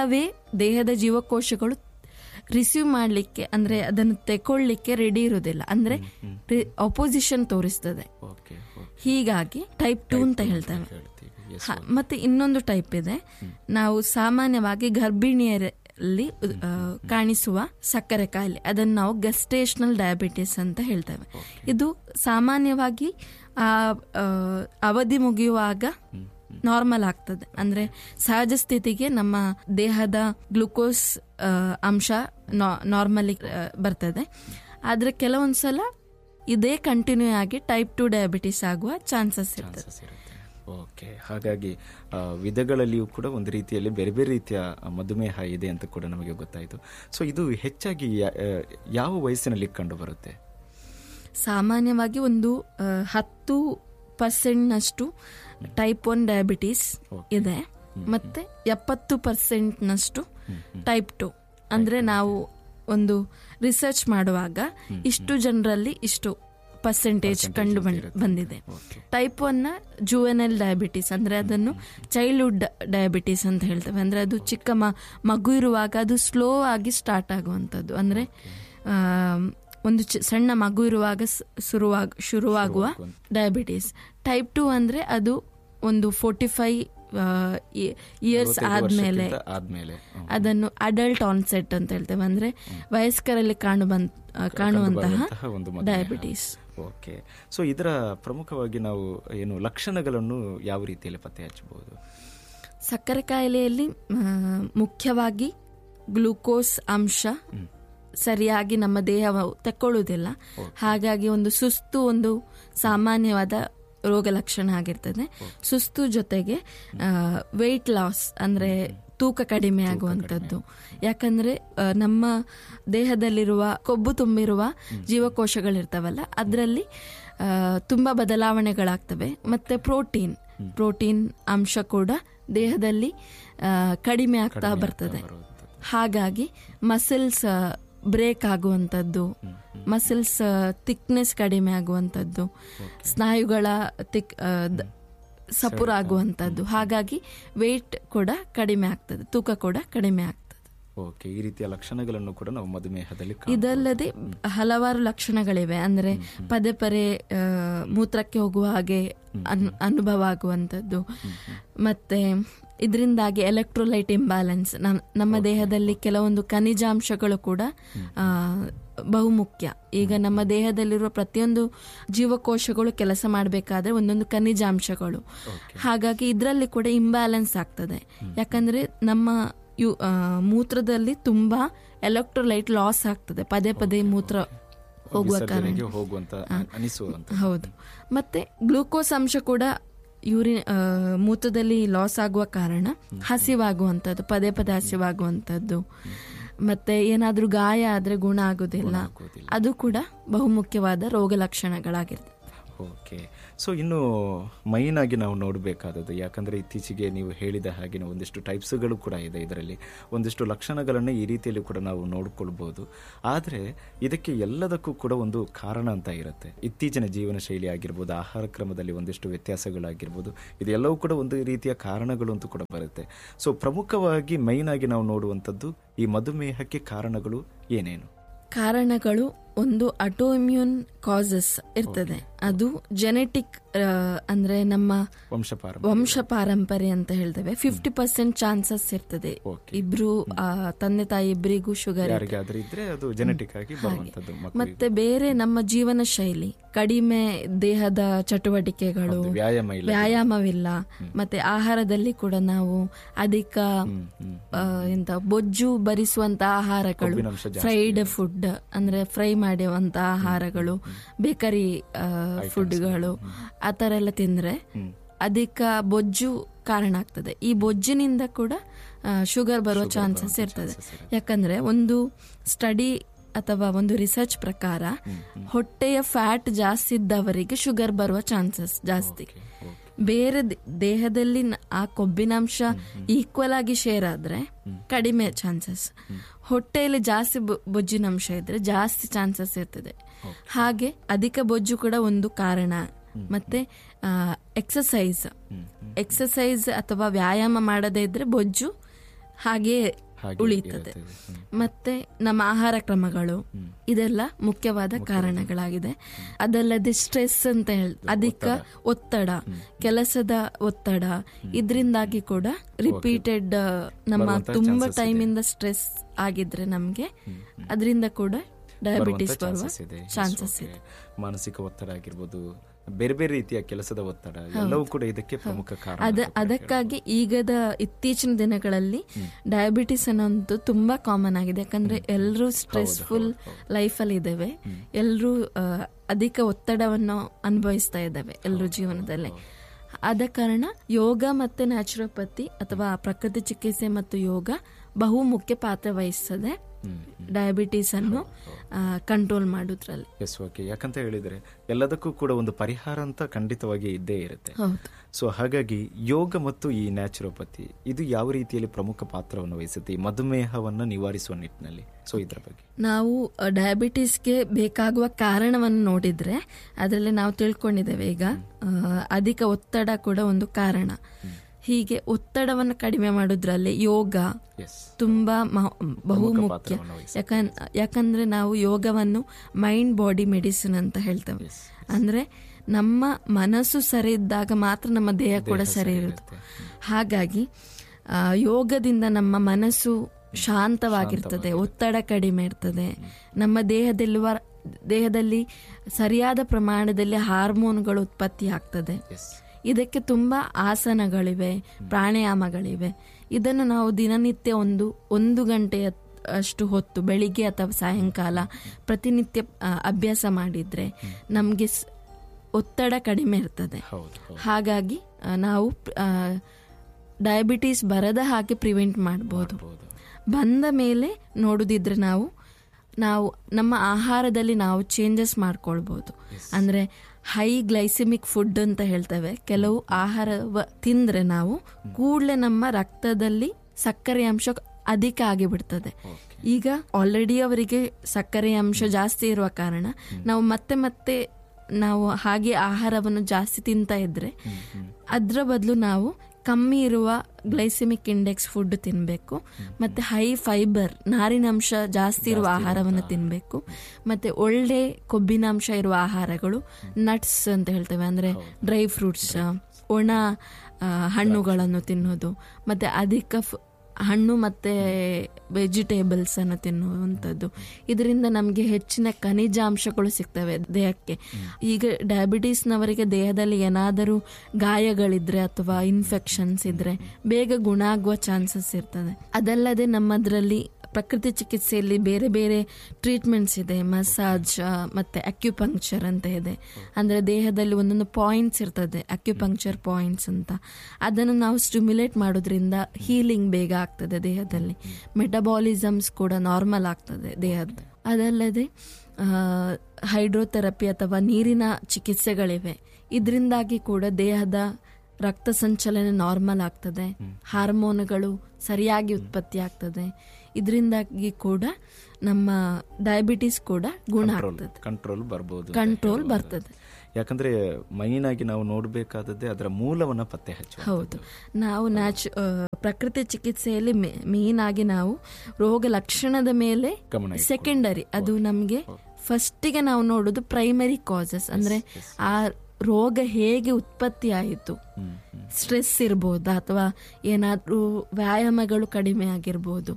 ದೇಹದ ಜೀವಕೋಶಗಳು ರಿಸೀವ್ ಮಾಡಲಿಕ್ಕೆ, ಅಂದ್ರೆ ಅದನ್ನು ತೆಕೊಳ್ಳಿಕ್ಕೆ ರೆಡಿ ಇರುವುದಿಲ್ಲ, ಅಂದ್ರೆ ಅಪೋಸಿಷನ್ ತೋರಿಸ್ತದೆ. ಹೀಗಾಗಿ ಟೈಪ್ 2 ಅಂತ ಹೇಳ್ತೇವೆ. ಮತ್ತೆ ಇನ್ನೊಂದು ಟೈಪ್ ಇದೆ, ನಾವು ಸಾಮಾನ್ಯವಾಗಿ ಗರ್ಭಿಣಿಯರಲ್ಲಿ ಕಾಣಿಸುವ ಸಕ್ಕರೆ ಕಾಯಿಲೆ, ಅದನ್ನು ನಾವು ಗೆಸ್ಟೇಷನಲ್ ಡಯಾಬಿಟಿಸ್ ಅಂತ ಹೇಳ್ತೇವೆ. ಇದು ಸಾಮಾನ್ಯವಾಗಿ ಅವಧಿ ಮುಗಿಯುವಾಗ ನಾರ್ಮಲ್ ಆಗ್ತದೆ. ಅಂದ್ರೆ ಸಹಜ ಸ್ಥಿತಿಗೆ ನಮ್ಮ ದೇಹದ ಗ್ಲುಕೋಸ್ ಅಂಶ ನಾರ್ಮಲಿ ಬರ್ತದೆ. ಆದ್ರೆ ಕೆಲವೊಂದ್ಸಲ ಇದೇ ಕಂಟಿನ್ಯೂ ಆಗಿ ಟೈಪ್ 2 ಡಯಾಬಿಟಿಸ್ ಆಗುವ ಚಾನ್ಸಸ್ ಇರ್ತದೆ. ಓಕೆ, ಹಾಗಾಗಿ ವಿಧಗಳಲ್ಲಿಯೂ ಕೂಡ ಒಂದು ರೀತಿಯಲ್ಲಿ ಬೇರೆ ಬೇರೆ ರೀತಿಯ ಮಧುಮೇಹ ಇದೆ ಅಂತ ಕೂಡ ನಮಗೆ ಗೊತ್ತಾಯಿತು. ಸೊ ಇದು ಹೆಚ್ಚಾಗಿ ಯಾವ ವಯಸ್ಸಿನಲ್ಲಿ ಕಂಡು ಬರುತ್ತೆ? ಸಾಮಾನ್ಯವಾಗಿ ಒಂದು 10% ಟೈಪ್ 1 ಡಯಾಬಿಟಿಸ್ ಇದೆ, ಮತ್ತೆ 70% ಟೈಪ್ 2. ಅಂದ್ರೆ ನಾವು ಒಂದು ರಿಸರ್ಚ್ ಮಾಡುವಾಗ ಇಷ್ಟು ಜನರಲ್ಲಿ ಇಷ್ಟು ಪರ್ಸೆಂಟೇಜ್ ಕಂಡು ಬಂದಿದೆ. ಟೈಪ್ 1 ಜುವೆನೈಲ್ ಡಯಾಬಿಟಿಸ್ ಅಂದ್ರೆ ಅದನ್ನು ಚೈಲ್ಡ್ಹುಡ್ ಡಯಾಬಿಟಿಸ್ ಅಂತ ಹೇಳ್ತೇವೆ. ಅಂದ್ರೆ ಅದು ಚಿಕ್ಕ ಮಗು ಇರುವಾಗ ಅದು ಸ್ಲೋ ಆಗಿ ಸ್ಟಾರ್ಟ್ ಆಗುವಂಥದ್ದು. ಅಂದ್ರೆ ಒಂದು ಸಣ್ಣ ಮಗು ಇರುವಾಗ ಶುರುವಾಗುವ ಡಯಾಬಿಟಿಸ್. ಟೈಪ್ 2 ಅಂದ್ರೆ ಅದು ಒಂದು 45 ಇಯರ್ಸ್ ಆದ್ಮೇಲೆ ಅದನ್ನು ಅಡಲ್ಟ್ ಆನ್ಸೆಟ್ ಅಂತ ಹೇಳ್ತೇವೆ. ಅಂದ್ರೆ ವಯಸ್ಕರಲ್ಲಿ ಕಾಣುವಂತಹ ಡಯಾಬಿಟಿಸ್. ಓಕೆ, ಸೊ ಇದರ ಪ್ರಮುಖವಾಗಿ ನಾವು ಏನು ಲಕ್ಷಣಗಳನ್ನು ಯಾವ ರೀತಿಯಲ್ಲಿ ಪತ್ತೆ ಹಚ್ಚಬಹುದು? ಸಕ್ಕರೆ ಕಾಯಿಲೆಯಲ್ಲಿ ಮುಖ್ಯವಾಗಿ ಗ್ಲೂಕೋಸ್ ಅಂಶ ಸರಿಯಾಗಿ ನಮ್ಮ ದೇಹ ತೆಕ್ಕೊಳ್ಳುವುದಿಲ್ಲ. ಹಾಗಾಗಿ ಒಂದು ಸುಸ್ತು ಒಂದು ಸಾಮಾನ್ಯವಾದ ರೋಗ ಲಕ್ಷಣ ಆಗಿರ್ತದೆ. ಸುಸ್ತು ಜೊತೆಗೆ ವೆಯ್ಟ್ ಲಾಸ್ ಅಂದ್ರೆ ತೂಕ ಕಡಿಮೆ ಆಗುವಂಥದ್ದು. ಯಾಕಂದ್ರೆ ನಮ್ಮ ದೇಹದಲ್ಲಿರುವ ಕೊಬ್ಬು ತುಂಬಿರುವ ಜೀವಕೋಶಗಳಿರ್ತಾವಲ್ಲ, ಅದರಲ್ಲಿ ತುಂಬ ಬದಲಾವಣೆಗಳಾಗ್ತವೆ. ಮತ್ತು ಪ್ರೋಟೀನ್ ಅಂಶ ಕೂಡ ದೇಹದಲ್ಲಿ ಕಡಿಮೆ ಆಗ್ತಾ ಬರ್ತದೆ. ಹಾಗಾಗಿ ಮಸಲ್ಸ್ ಬ್ರೇಕ್ ಆಗುವಂಥದ್ದು, ಮಸಲ್ಸ್ ಥಿಕ್ನೆಸ್ ಕಡಿಮೆ ಆಗುವಂಥದ್ದು, ಸ್ನಾಯುಗಳ ಸಪುರ ಆಗುವಂಥದ್ದು. ಹಾಗಾಗಿ ವೇಟ್ ಕೂಡ ಕಡಿಮೆ ಆಗ್ತದೆ, ತೂಕ ಕೂಡ ಕಡಿಮೆ ಆಗ್ತದೆ. ಓಕೆ, ಈ ರೀತಿಯ ಲಕ್ಷಣಗಳನ್ನು ಕೂಡ ನಾವು ಮಧುಮೇಹದಲ್ಲಿ ಇದಲ್ಲದೆ ಹಲವಾರು ಲಕ್ಷಣಗಳಿವೆ. ಅಂದ್ರೆ ಪದೇ ಪದೇ ಮೂತ್ರಕ್ಕೆ ಹೋಗುವ ಹಾಗೆ ಅನುಭವ ಆಗುವಂಥದ್ದು, ಮತ್ತೆ ಇದರಿಂದಾಗಿ ಎಲೆಕ್ಟ್ರೋಲೈಟ್ ಇಂಬ್ಯಾಲೆನ್ಸ್, ನಮ್ಮ ದೇಹದಲ್ಲಿ ಕೆಲವೊಂದು ಖನಿಜಾಂಶಗಳು ಕೂಡ ಬಹುಮುಖ್ಯ. ಈಗ ನಮ್ಮ ದೇಹದಲ್ಲಿರುವ ಪ್ರತಿಯೊಂದು ಜೀವಕೋಶಗಳು ಕೆಲಸ ಮಾಡಬೇಕಾದ್ರೆ ಒಂದೊಂದು ಖನಿಜಾಂಶಗಳು, ಹಾಗಾಗಿ ಇದರಲ್ಲಿ ಕೂಡ ಇಂಬ್ಯಾಲೆನ್ಸ್ ಆಗ್ತದೆ. ಯಾಕಂದ್ರೆ ನಮ್ಮ ಮೂತ್ರದಲ್ಲಿ ತುಂಬಾ ಎಲೆಕ್ಟ್ರೋಲೈಟ್ ಲಾಸ್ ಆಗ್ತದೆ, ಪದೇ ಪದೇ ಮೂತ್ರ ಹೋಗುವ ಕಾರಣ. ಹೌದು. ಮತ್ತೆ ಗ್ಲೂಕೋಸ್ ಅಂಶ ಕೂಡ ಮೂತ್ರದಲ್ಲಿ ಲಾಸ್ ಆಗುವ ಕಾರಣ ಹಸಿವಾಗುವಂಥದ್ದು, ಪದೇ ಪದೇ ಹಸಿವಾಗುವಂಥದ್ದು. ಮತ್ತೆ ಏನಾದ್ರೂ ಗಾಯ ಆದ್ರೆ ಗುಣ ಆಗೋದಿಲ್ಲ, ಅದು ಕೂಡ ಬಹುಮುಖ್ಯವಾದ ರೋಗ ಲಕ್ಷಣಗಳಾಗಿರ್ತದೆ. ಓಕೆ, ಸೊ ಇನ್ನು ಮೈನ್ ಆಗಿ ನಾವು ನೋಡಬೇಕಾದದ್ದು, ಯಾಕಂದರೆ ಇತ್ತೀಚೆಗೆ ನೀವು ಹೇಳಿದ ಹಾಗೆ ಒಂದಿಷ್ಟು ಟೈಪ್ಸ್ಗಳು ಕೂಡ ಇದೆ, ಇದರಲ್ಲಿ ಒಂದಿಷ್ಟು ಲಕ್ಷಣಗಳನ್ನು ಈ ರೀತಿಯಲ್ಲಿ ಕೂಡ ನಾವು ನೋಡ್ಕೊಳ್ಬೋದು. ಆದರೆ ಇದಕ್ಕೆ ಎಲ್ಲದಕ್ಕೂ ಕೂಡ ಒಂದು ಕಾರಣ ಅಂತ ಇರುತ್ತೆ. ಇತ್ತೀಚಿನ ಜೀವನ ಶೈಲಿ ಆಗಿರ್ಬೋದು, ಆಹಾರ ಕ್ರಮದಲ್ಲಿ ಒಂದಿಷ್ಟು ವ್ಯತ್ಯಾಸಗಳಾಗಿರ್ಬೋದು, ಇದೆಲ್ಲವೂ ಕೂಡ ಒಂದು ರೀತಿಯ ಕಾರಣಗಳು ಅಂತೂ ಕೂಡ ಬರುತ್ತೆ. ಸೊ ಪ್ರಮುಖವಾಗಿ ಮೈನ್ ಆಗಿ ನಾವು ನೋಡುವಂಥದ್ದು ಈ ಮಧುಮೇಹಕ್ಕೆ ಕಾರಣಗಳು ಏನೇನು? ಕಾರಣಗಳು ಒಂದು ಆಟೋಇಮ್ಯೂನ್ ಕಾಸಸ್ ಇರ್ತದೆ, ಅದು ಜೆನೆಟಿಕ್ ಅಂದ್ರೆ ನಮ್ಮ ವಂಶ ಪಾರಂಪರ್ಯ ಅಂತ ಹೇಳ್ತೇವೆ. 50% ಚಾನ್ಸಸ್ ಇರ್ತದೆ. ಇಬ್ರು ತಂದೆ ತಾಯಿ ಇಬ್ಬರಿಗೂ ಶುಗರ್ ಮತ್ತೆ ಬೇರೆ ನಮ್ಮ ಜೀವನ ಶೈಲಿ, ಕಡಿಮೆ ದೇಹದ ಚಟುವಟಿಕೆಗಳು, ವ್ಯಾಯಾಮವಿಲ್ಲ, ಮತ್ತೆ ಆಹಾರದಲ್ಲಿ ಕೂಡ ನಾವು ಅಧಿಕ ಬೊಜ್ಜು ಭರಿಸುವಂತ ಆಹಾರಗಳು, ಫ್ರೈಡ್ ಫುಡ್ ಅಂದ್ರೆ ಫ್ರೈ ಮಾಡುವಂತ ಆಹಾರಗಳು, ಬೇಕರಿ ಫುಡ್ಗಳು, ಆ ತರ ಎಲ್ಲ ತಿಂದ್ರೆ ಅಧಿಕ ಬೊಜ್ಜು ಕಾರಣ ಆಗ್ತದೆ. ಈ ಬೊಜ್ಜಿನಿಂದ ಕೂಡ ಶುಗರ್ ಬರುವ ಚಾನ್ಸಸ್ ಇರ್ತದೆ. ಯಾಕಂದ್ರೆ ಒಂದು ಸ್ಟಡಿ ಅಥವಾ ಒಂದು ರಿಸರ್ಚ್ ಪ್ರಕಾರ ಹೊಟ್ಟೆಯ ಫ್ಯಾಟ್ ಜಾಸ್ತಿ ಇದ್ದವರಿಗೆ ಶುಗರ್ ಬರುವ ಚಾನ್ಸಸ್ ಜಾಸ್ತಿ. ಬೇರೆ ದೇಹದಲ್ಲಿ ಆ ಕೊಬ್ಬಿನಾಂಶ ಈಕ್ವಲ್ ಆಗಿ ಶೇರ್ ಆದ್ರೆ ಕಡಿಮೆ ಚಾನ್ಸಸ್, ಹೊಟ್ಟೆಯಲ್ಲಿ ಜಾಸ್ತಿ ಬೊಜ್ಜಿನಂಶ ಇದ್ರೆ ಜಾಸ್ತಿ ಚಾನ್ಸಸ್ ಇರ್ತದೆ. ಹಾಗೆ ಅಧಿಕ ಬೊಜ್ಜು ಕೂಡ ಒಂದು ಕಾರಣ. ಮತ್ತೆ ಎಕ್ಸಸೈಸ್ ಅಥವಾ ವ್ಯಾಯಾಮ ಮಾಡದೇ ಇದ್ರೆ ಬೊಜ್ಜು ಹಾಗೆ ಉಳಿತದೆ. ಮತ್ತೆ ನಮ್ಮ ಆಹಾರ ಕ್ರಮಗಳು, ಇದೆಲ್ಲ ಮುಖ್ಯವಾದ ಕಾರಣಗಳಾಗಿದೆ. ಅದಲ್ಲದೆ ಸ್ಟ್ರೆಸ್ ಅಂತ ಅಧಿಕ ಒತ್ತಡ, ಕೆಲಸದ ಒತ್ತಡ, ಇದರಿಂದಾಗಿ ಕೂಡ ರಿಪೀಟೆಡ್ ನಮ್ಮ ತುಂಬಾ ಟೈಮ್ ಇಂದ ಸ್ಟ್ರೆಸ್ ಆಗಿದ್ರೆ ನಮ್ಗೆ ಅದರಿಂದ ಕೂಡ ಡಯಾಬಿಟಿಸ್ ಬರುವ ಚಾನ್ಸಸ್ ಇದೆ. ಮಾನಸಿಕ ಒತ್ತಡ ಆಗಿರ್ಬೋದು, ಬೇರೆ ಬೇರೆ ರೀತಿಯ ಕೆಲಸದ ಒತ್ತಡ, ಎಲ್ಲವೂ ಕೂಡ ಇದಕ್ಕೆ ಪ್ರಮುಖ ಕಾರಣ. ಅದಕ್ಕಾಗಿ ಈಗದ ಇತ್ತೀಚಿನ ದಿನಗಳಲ್ಲಿ ಡಯಾಬಿಟಿಸ್ ಅನ್ನೋದು ತುಂಬಾ ಕಾಮನ್ ಆಗಿದೆ. ಯಾಕಂದ್ರೆ ಎಲ್ಲರೂ ಸ್ಟ್ರೆಸ್ಫುಲ್ ಲೈಫಲ್ಲಿ ಇದ್ದೇವೆ, ಎಲ್ಲರೂ ಅಧಿಕ ಒತ್ತಡವನ್ನು ಅನುಭವಿಸ್ತಾ ಇದ್ದೇವೆ ಎಲ್ಲರೂ ಜೀವನದಲ್ಲಿ. ಆದ ಕಾರಣ ಯೋಗ ಮತ್ತೆ ನ್ಯಾಚುರೋಪತಿ ಅಥವಾ ಪ್ರಕೃತಿ ಚಿಕಿತ್ಸೆ ಮತ್ತು ಯೋಗ ಬಹು ಮುಖ್ಯ ಪಾತ್ರ ವಹಿಸ್ತದೆ ಡಯಾಬಿಟಿಸ್ ಅನ್ನು ಕಂಟ್ರೋಲ್ ಮಾಡೋದ್ರಲ್ಲಿ. S, okay. ಯಾಕಂತ ಹೇಳಿದ್ರೆ ಎಲ್ಲದಕ್ಕೂ ಕೂಡ ಒಂದು ಪರಿಹಾರ ಅಂತ ಖಂಡಿತವಾಗಿ ಇದ್ದೇ ಇರುತ್ತೆ. ಸೊ ಹಾಗಾಗಿ ಯೋಗ ಮತ್ತು ಈ ನ್ಯಾಚುರೋಪತಿ ಇದು ಯಾವ ರೀತಿಯಲ್ಲಿ ಪ್ರಮುಖ ಪಾತ್ರವನ್ನು ವಹಿಸುತ್ತೆ ಈ ಮಧುಮೇಹವನ್ನು ನಿವಾರಿಸುವ ನಿಟ್ಟಿನಲ್ಲಿ? ಸೊ ಇದರ ಬಗ್ಗೆ ನಾವು ಡಯಾಬಿಟಿಸ್ಗೆ ಬೇಕಾಗುವ ಕಾರಣವನ್ನು ನೋಡಿದ್ರೆ ಅದರಲ್ಲಿ ನಾವು ತಿಳ್ಕೊಂಡಿದ್ದೇವೆ. ಈಗ ಅಧಿಕ ಒತ್ತಡ ಕೂಡ ಒಂದು ಕಾರಣ. ಹೀಗೆ ಒತ್ತಡವನ್ನು ಕಡಿಮೆ ಮಾಡೋದ್ರಲ್ಲಿ ಯೋಗ ತುಂಬಾ ಬಹು ಮುಖ್ಯ. ಯಾಕಂದ್ರೆ ನಾವು ಯೋಗವನ್ನು ಮೈಂಡ್ ಬಾಡಿ ಮೆಡಿಸಿನ್ ಅಂತ ಹೇಳ್ತೇವೆ. ಅಂದ್ರೆ ನಮ್ಮ ಮನಸ್ಸು ಸರಿ ಇದ್ದಾಗ ಮಾತ್ರ ನಮ್ಮ ದೇಹ ಕೂಡ ಸರಿ ಇರುತ್ತೆ. ಹಾಗಾಗಿ ಯೋಗದಿಂದ ನಮ್ಮ ಮನಸ್ಸು ಶಾಂತವಾಗಿರ್ತದೆ, ಒತ್ತಡ ಕಡಿಮೆ ಇರ್ತದೆ, ನಮ್ಮ ದೇಹದಲ್ಲಿ ಸರಿಯಾದ ಪ್ರಮಾಣದಲ್ಲಿ ಹಾರ್ಮೋನ್ಗಳು ಉತ್ಪತ್ತಿ ಆಗ್ತದೆ. ಇದಕ್ಕೆ ತುಂಬಾ ಆಸನಗಳಿವೆ, ಪ್ರಾಣಾಯಾಮಗಳಿವೆ. ಇದನ್ನು ನಾವು ದಿನನಿತ್ಯ ಒಂದು ಗಂಟೆಯ ಅಷ್ಟು ಹೊತ್ತು ಬೆಳಿಗ್ಗೆ ಅಥವಾ ಸಾಯಂಕಾಲ ಪ್ರತಿನಿತ್ಯ ಅಭ್ಯಾಸ ಮಾಡಿದ್ರೆ ನಮ್ಗೆ ಒತ್ತಡ ಕಡಿಮೆ ಇರ್ತದೆ. ಹಾಗಾಗಿ ನಾವು ಡಯಾಬಿಟಿಸ್ ಬರದ ಹಾಗೆ ಪ್ರಿವೆಂಟ್ ಮಾಡಬಹುದು. ಬಂದ ಮೇಲೆ ನೋಡುದಿದ್ರೆ ನಾವು ನಮ್ಮ ಆಹಾರದಲ್ಲಿ ನಾವು ಚೇಂಜಸ್ ಮಾಡ್ಕೊಳ್ಬಹುದು. ಅಂದ್ರೆ ಹೈ ಗ್ಲೈಸಿಮಿಕ್ ಫುಡ್ ಅಂತ ಹೇಳ್ತೇವೆ. ಕೆಲವು ಆಹಾರ ತಿಂದ್ರೆ ನಾವು ಕೂಡಲೇ ನಮ್ಮ ರಕ್ತದಲ್ಲಿ ಸಕ್ಕರೆ ಅಂಶ ಅಧಿಕ ಆಗಿಬಿಡ್ತದೆ. ಈಗ ಆಲ್ರೆಡಿ ಅವರಿಗೆ ಸಕ್ಕರೆ ಅಂಶ ಜಾಸ್ತಿ ಇರುವ ಕಾರಣ ನಾವು ಮತ್ತೆ ನಾವು ಹಾಗೆ ಆಹಾರವನ್ನು ಜಾಸ್ತಿ ತಿಂತಾ ಇದ್ರೆ ಅದರ ಬದಲು ನಾವು ಕಮ್ಮಿ ಇರುವ ಗ್ಲೈಸೆಮಿಕ್ ಇಂಡೆಕ್ಸ್ ಫುಡ್ ತಿನ್ನಬೇಕು. ಮತ್ತೆ ಹೈ ಫೈಬರ್, ನಾರಿನಾಂಶ ಜಾಸ್ತಿ ಇರುವ ಆಹಾರವನ್ನು ತಿನ್ನಬೇಕು. ಮತ್ತೆ ಒಳ್ಳೆ ಕೊಬ್ಬಿನಾಂಶ ಇರುವ ಆಹಾರಗಳು, ನಟ್ಸ್ ಅಂತ ಹೇಳ್ತೇವೆ, ಅಂದರೆ ಡ್ರೈ ಫ್ರೂಟ್ಸ್, ಒಣ ಹಣ್ಣುಗಳನ್ನು ತಿನ್ನೋದು, ಮತ್ತೆ ಅಧಿಕ ಹಣ್ಣು ಮತ್ತು ವೆಜಿಟೇಬಲ್ಸ್ ಅನ್ನು ತಿನ್ನುವಂಥದ್ದು. ಇದರಿಂದ ನಮಗೆ ಹೆಚ್ಚಿನ ಖನಿಜಾಂಶಗಳು ಸಿಗ್ತವೆ ದೇಹಕ್ಕೆ. ಈಗ ಡಯಾಬಿಟೀಸ್ನವರಿಗೆ ದೇಹದಲ್ಲಿ ಏನಾದರೂ ಗಾಯಗಳಿದ್ರೆ ಅಥವಾ ಇನ್ಫೆಕ್ಷನ್ಸ್ ಇದ್ರೆ ಬೇಗ ಗುಣ ಆಗುವ ಚಾನ್ಸಸ್ ಇರ್ತದೆ. ಅದಲ್ಲದೆ ನಮ್ಮದರಲ್ಲಿ ಪ್ರಕೃತಿ ಚಿಕಿತ್ಸೆಯಲ್ಲಿ ಬೇರೆ ಬೇರೆ ಟ್ರೀಟ್ಮೆಂಟ್ಸ್ ಇದೆ. ಮಸಾಜ್ ಮತ್ತು ಅಕ್ಯುಪಂಕ್ಚರ್ ಅಂತ ಇದೆ. ಅಂದರೆ ದೇಹದಲ್ಲಿ ಒಂದೊಂದು ಪಾಯಿಂಟ್ಸ್ ಇರ್ತದೆ, ಅಕ್ಯುಪಂಕ್ಚರ್ ಪಾಯಿಂಟ್ಸ್ ಅಂತ. ಅದನ್ನು ನಾವು ಸ್ಟಿಮ್ಯುಲೇಟ್ ಮಾಡೋದ್ರಿಂದ ಹೀಲಿಂಗ್ ಬೇಗ ಆಗ್ತದೆ ದೇಹದಲ್ಲಿ. ಮೆಟಬಾಲಿಸಮ್ಸ್ ಕೂಡ ನಾರ್ಮಲ್ ಆಗ್ತದೆ ದೇಹದ. ಅದಲ್ಲದೆ ಹೈಡ್ರೋಥೆರಪಿ ಅಥವಾ ನೀರಿನ ಚಿಕಿತ್ಸೆಗಳಿವೆ. ಇದರಿಂದಾಗಿ ಕೂಡ ದೇಹದ ರಕ್ತ ಸಂಚಲನೆ ನಾರ್ಮಲ್ ಆಗ್ತದೆ, ಹಾರ್ಮೋನುಗಳು ಸರಿಯಾಗಿ ಉತ್ಪತ್ತಿ ಆಗ್ತದೆ. ಇದರಿಂದಾಗಿ ಕೂಡ ನಮ್ಮ ಡಯಾಬಿಟಿಸ್ ಕೂಡ ಗುಣ ಆಗ್ತದೆ, ಕಂಟ್ರೋಲ್ ಬರ್ತದೆ. ಯಾಕಂದ್ರೆ ಮೈನ್ ಆಗಿ ನಾವು ನೋಡಬೇಕಾದದ್ದೇ ಅದರ ಮೂಲವನ್ನ ಪತ್ತೆ ಹಚ್ಚುವುದು. ಹೌದು, ನಾವು ಪ್ರಕೃತಿ ಚಿಕಿತ್ಸೆಯಲ್ಲಿ ಮೇನ್ ಆಗಿ ನಾವು ರೋಗ ಲಕ್ಷಣದ ಮೇಲೆ ಸೆಕೆಂಡರಿ, ಅದು ನಮಗೆ ಫಸ್ಟಿಗೆ ನಾವು ನೋಡೋದು ಪ್ರೈಮರಿ ಕಾಸಸ್, ಅಂದ್ರೆ ಆ ರೋಗ ಹೇಗೆ ಉತ್ಪತ್ತಿ ಆಯಿತು. ಸ್ಟ್ರೆಸ್ ಇರ್ಬೋದು ಅಥವಾ ಏನಾದ್ರೂ ವ್ಯಾಯಾಮಗಳು ಕಡಿಮೆ ಆಗಿರ್ಬೋದು.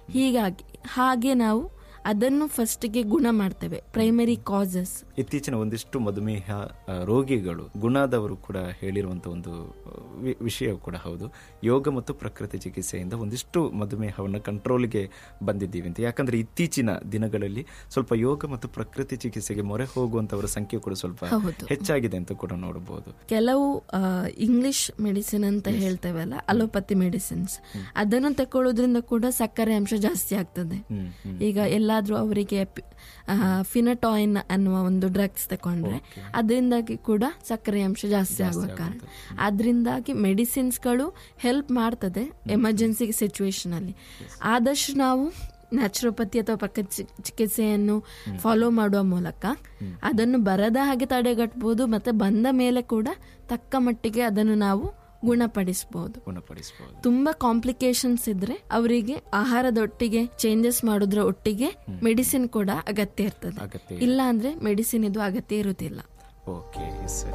ಹಾಗೆ ನಾವು ಅದನ್ನು ಫಸ್ಟ್ಗೆ ಗುಣ ಮಾಡ್ತೇವೆ, ಪ್ರೈಮರಿ ಕಾಸಸ್. ಇತ್ತೀಚಿನ ಒಂದಿಷ್ಟು ಮಧುಮೇಹ ರೋಗಿಗಳು ಗುಣಾದವರು ಕೂಡ ಹೇಳಿರುವಂತ ಒಂದು ವಿಷಯ ಕೂಡ ಹೌದು. ಯೋಗ ಮತ್ತು ಪ್ರಕೃತಿ ಚಿಕಿತ್ಸೆಯಿಂದ ಒಂದಿಷ್ಟು ಮಧುಮೇಹವನ್ನು ಕಂಟ್ರೋಲ್ಗೆ ಬಂದಿದ್ದೀವಿ ಅಂತ. ಯಾಕಂದ್ರೆ ಇತ್ತೀಚಿನ ದಿನಗಳಲ್ಲಿ ಸ್ವಲ್ಪ ಯೋಗ ಮತ್ತು ಪ್ರಕೃತಿ ಚಿಕಿತ್ಸೆಗೆ ಮೊರೆ ಹೋಗುವಂತವರ ಸಂಖ್ಯೆ ಕೂಡ ಸ್ವಲ್ಪ ಹೆಚ್ಚಾಗಿದೆ ಅಂತ ಕೂಡ ನೋಡಬಹುದು. ಕೆಲವು ಇಂಗ್ಲಿಷ್ ಮೆಡಿಸಿನ್ ಅಂತ ಹೇಳ್ತೇವಲ್ಲ, ಅಲೋಪತಿ ಮೆಡಿಸಿನ್ಸ್, ಅದನ್ನು ತಗೊಳ್ಳೋದ್ರಿಂದ ಕೂಡ ಸಕ್ಕರೆ ಅಂಶ ಜಾಸ್ತಿ ಆಗ್ತದೆ. ಈಗ ಎಲ್ಲಾದ್ರೂ ಅವರಿಗೆ ಫಿನಟಾಯಿನ್ ಅನ್ನುವ ಒಂದು ಡ್ರಗ್ಸ್ ತಕೊಂಡ್ರೆ ಅದರಿಂದಾಗಿ ಕೂಡ ಸಕ್ಕರೆ ಅಂಶ ಜಾಸ್ತಿ ಆಗುವ ಕಾರಣ. ಅದರಿಂದಾಗಿ ಮೆಡಿಸಿನ್ಸ್ಗಳು ಹೆಲ್ಪ್ ಮಾಡ್ತದೆ ಎಮರ್ಜೆನ್ಸಿ ಸಿಚುವೇಶನ್ ಅಲ್ಲಿ. ಆದಷ್ಟು ನಾವು ನ್ಯಾಚುರೋಪತಿ ಅಥವಾ ಪ್ರಕೃತಿ ಚಿಕಿತ್ಸೆಯನ್ನು ಫಾಲೋ ಮಾಡುವ ಮೂಲಕ ಅದನ್ನು ಬರದ ಹಾಗೆ ತಡೆಗಟ್ಟಬಹುದು. ಮತ್ತೆ ಬಂದ ಮೇಲೆ ಕೂಡ ತಕ್ಕ ಮಟ್ಟಿಗೆ ಅದನ್ನು ನಾವು ಗುಣಪಡಿಸಬಹುದು. ತುಂಬಾ ಕಾಂಪ್ಲಿಕೇಶನ್ಸ್ ಇದ್ರೆ ಅವರಿಗೆ ಆಹಾರದೊಟ್ಟಿಗೆ ಚೇಂಜಸ್ ಮಾಡೋದ್ರ ಒಟ್ಟಿಗೆ ಮೆಡಿಸಿನ್ ಕೂಡ ಅಗತ್ಯ ಇರ್ತದೆ. ಇಲ್ಲ ಅಂದ್ರೆ ಮೆಡಿಸಿನ್ ಇದು ಅಗತ್ಯ ಇರುವುದಿಲ್ಲ. Okay sir.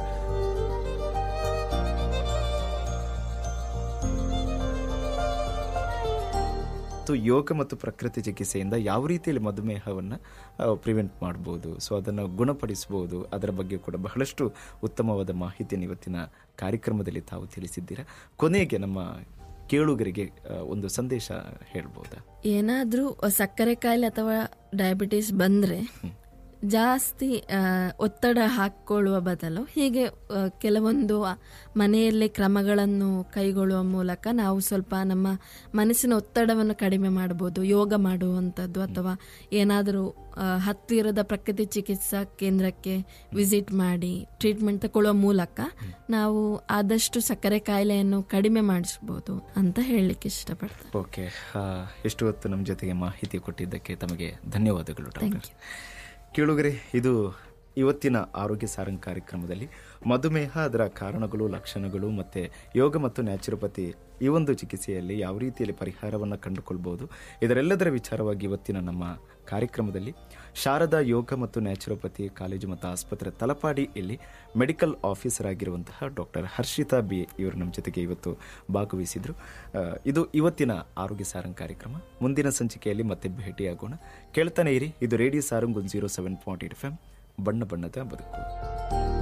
ಯೋಗ ಮತ್ತು ಪ್ರಕೃತಿ ಚಿಕಿತ್ಸೆಯಿಂದ ಯಾವ ರೀತಿಯಲ್ಲಿ ಮಧುಮೇಹವನ್ನು ಪ್ರಿವೆಂಟ್ ಮಾಡಬಹುದು, ಸೊ ಅದನ್ನು ಗುಣಪಡಿಸಬಹುದು, ಅದರ ಬಗ್ಗೆ ಕೂಡ ಬಹಳಷ್ಟು ಉತ್ತಮವಾದ ಮಾಹಿತಿಯನ್ನು ಇವತ್ತಿನ ಕಾರ್ಯಕ್ರಮದಲ್ಲಿ ತಾವು ತಿಳಿಸಿದ್ದೀರಾ. ಕೊನೆಗೆ ನಮ್ಮ ಕೇಳುಗರಿಗೆ ಒಂದು ಸಂದೇಶ ಹೇಳ್ಬೋದಾ? ಏನಾದ್ರೂ ಸಕ್ಕರೆ ಕಾಯಿಲೆ ಅಥವಾ ಡಯಾಬಿಟಿಸ್ ಬಂದ್ರೆ ಜಾಸ್ತಿ ಒತ್ತಡ ಹಾಕೊಳ್ಳುವ ಬದಲು ಹೀಗೆ ಕೆಲವೊಂದು ಮನೆಯಲ್ಲೇ ಕ್ರಮಗಳನ್ನು ಕೈಗೊಳ್ಳುವ ಮೂಲಕ ನಾವು ಸ್ವಲ್ಪ ನಮ್ಮ ಮನಸ್ಸಿನ ಒತ್ತಡವನ್ನು ಕಡಿಮೆ ಮಾಡಬಹುದು. ಯೋಗ ಮಾಡುವಂಥದ್ದು ಅಥವಾ ಏನಾದರೂ ಹತ್ತಿರದ ಪ್ರಕೃತಿ ಚಿಕಿತ್ಸಾ ಕೇಂದ್ರಕ್ಕೆ ವಿಸಿಟ್ ಮಾಡಿ ಟ್ರೀಟ್ಮೆಂಟ್ ತಗೊಳ್ಳುವ ಮೂಲಕ ನಾವು ಆದಷ್ಟು ಸಕ್ಕರೆ ಕಾಯಿಲೆಯನ್ನು ಕಡಿಮೆ ಮಾಡಿಸಬಹುದು ಅಂತ ಹೇಳಲಿಕ್ಕೆ ಇಷ್ಟಪಡ್ತೇನೆ. ಓಕೆ, ಎಷ್ಟು ಹೊತ್ತು ನಮ್ಮ ಜೊತೆಗೆ ಮಾಹಿತಿ ಕೊಟ್ಟಿದ್ದಕ್ಕೆ ತಮಗೆ ಧನ್ಯವಾದಗಳು ಡಾಕ್ಟರ್. ಕೇಳುಗರೆ, ಇದು ಇವತ್ತಿನ ಆರೋಗ್ಯ ಸಾರಂಗ್ ಕಾರ್ಯಕ್ರಮದಲ್ಲಿ ಮಧುಮೇಹ, ಅದರ ಕಾರಣಗಳು, ಲಕ್ಷಣಗಳು ಮತ್ತು ಯೋಗ ಮತ್ತು ನ್ಯಾಚುರೋಪತಿ ಈ ಒಂದು ಚಿಕಿತ್ಸೆಯಲ್ಲಿ ಯಾವ ರೀತಿಯಲ್ಲಿ ಪರಿಹಾರವನ್ನು ಕಂಡುಕೊಳ್ಬಹುದು, ಇದರೆಲ್ಲದರ ವಿಚಾರವಾಗಿ ಇವತ್ತಿನ ನಮ್ಮ ಕಾರ್ಯಕ್ರಮದಲ್ಲಿ ಶಾರದಾ ಯೋಗ ಮತ್ತು ನ್ಯಾಚುರೋಪತಿ ಕಾಲೇಜು ಮತ್ತು ಆಸ್ಪತ್ರೆ ತಲಪಾಡಿ ಇಲ್ಲಿ ಮೆಡಿಕಲ್ ಆಫೀಸರ್ ಆಗಿರುವಂತಹ ಡಾಕ್ಟರ್ ಹರ್ಷಿತಾ ಬಿ ಇವರು ನಮ್ಮ ಜೊತೆಗೆ ಇವತ್ತು ಭಾಗವಹಿಸಿದ್ರು. ಇದು ಇವತ್ತಿನ ಆರೋಗ್ಯ ಸಾರಂಗ್ ಕಾರ್ಯಕ್ರಮ. ಮುಂದಿನ ಸಂಚಿಕೆಯಲ್ಲಿ ಮತ್ತೆ ಭೇಟಿಯಾಗೋಣ. ಕೇಳ್ತಾನೆ ಇರಿ, ಇದು ರೇಡಿಯೋ ಸಾರಂಗ್ 107.8 FM, ಬಣ್ಣ ಬಣ್ಣದ ಬದುಕು.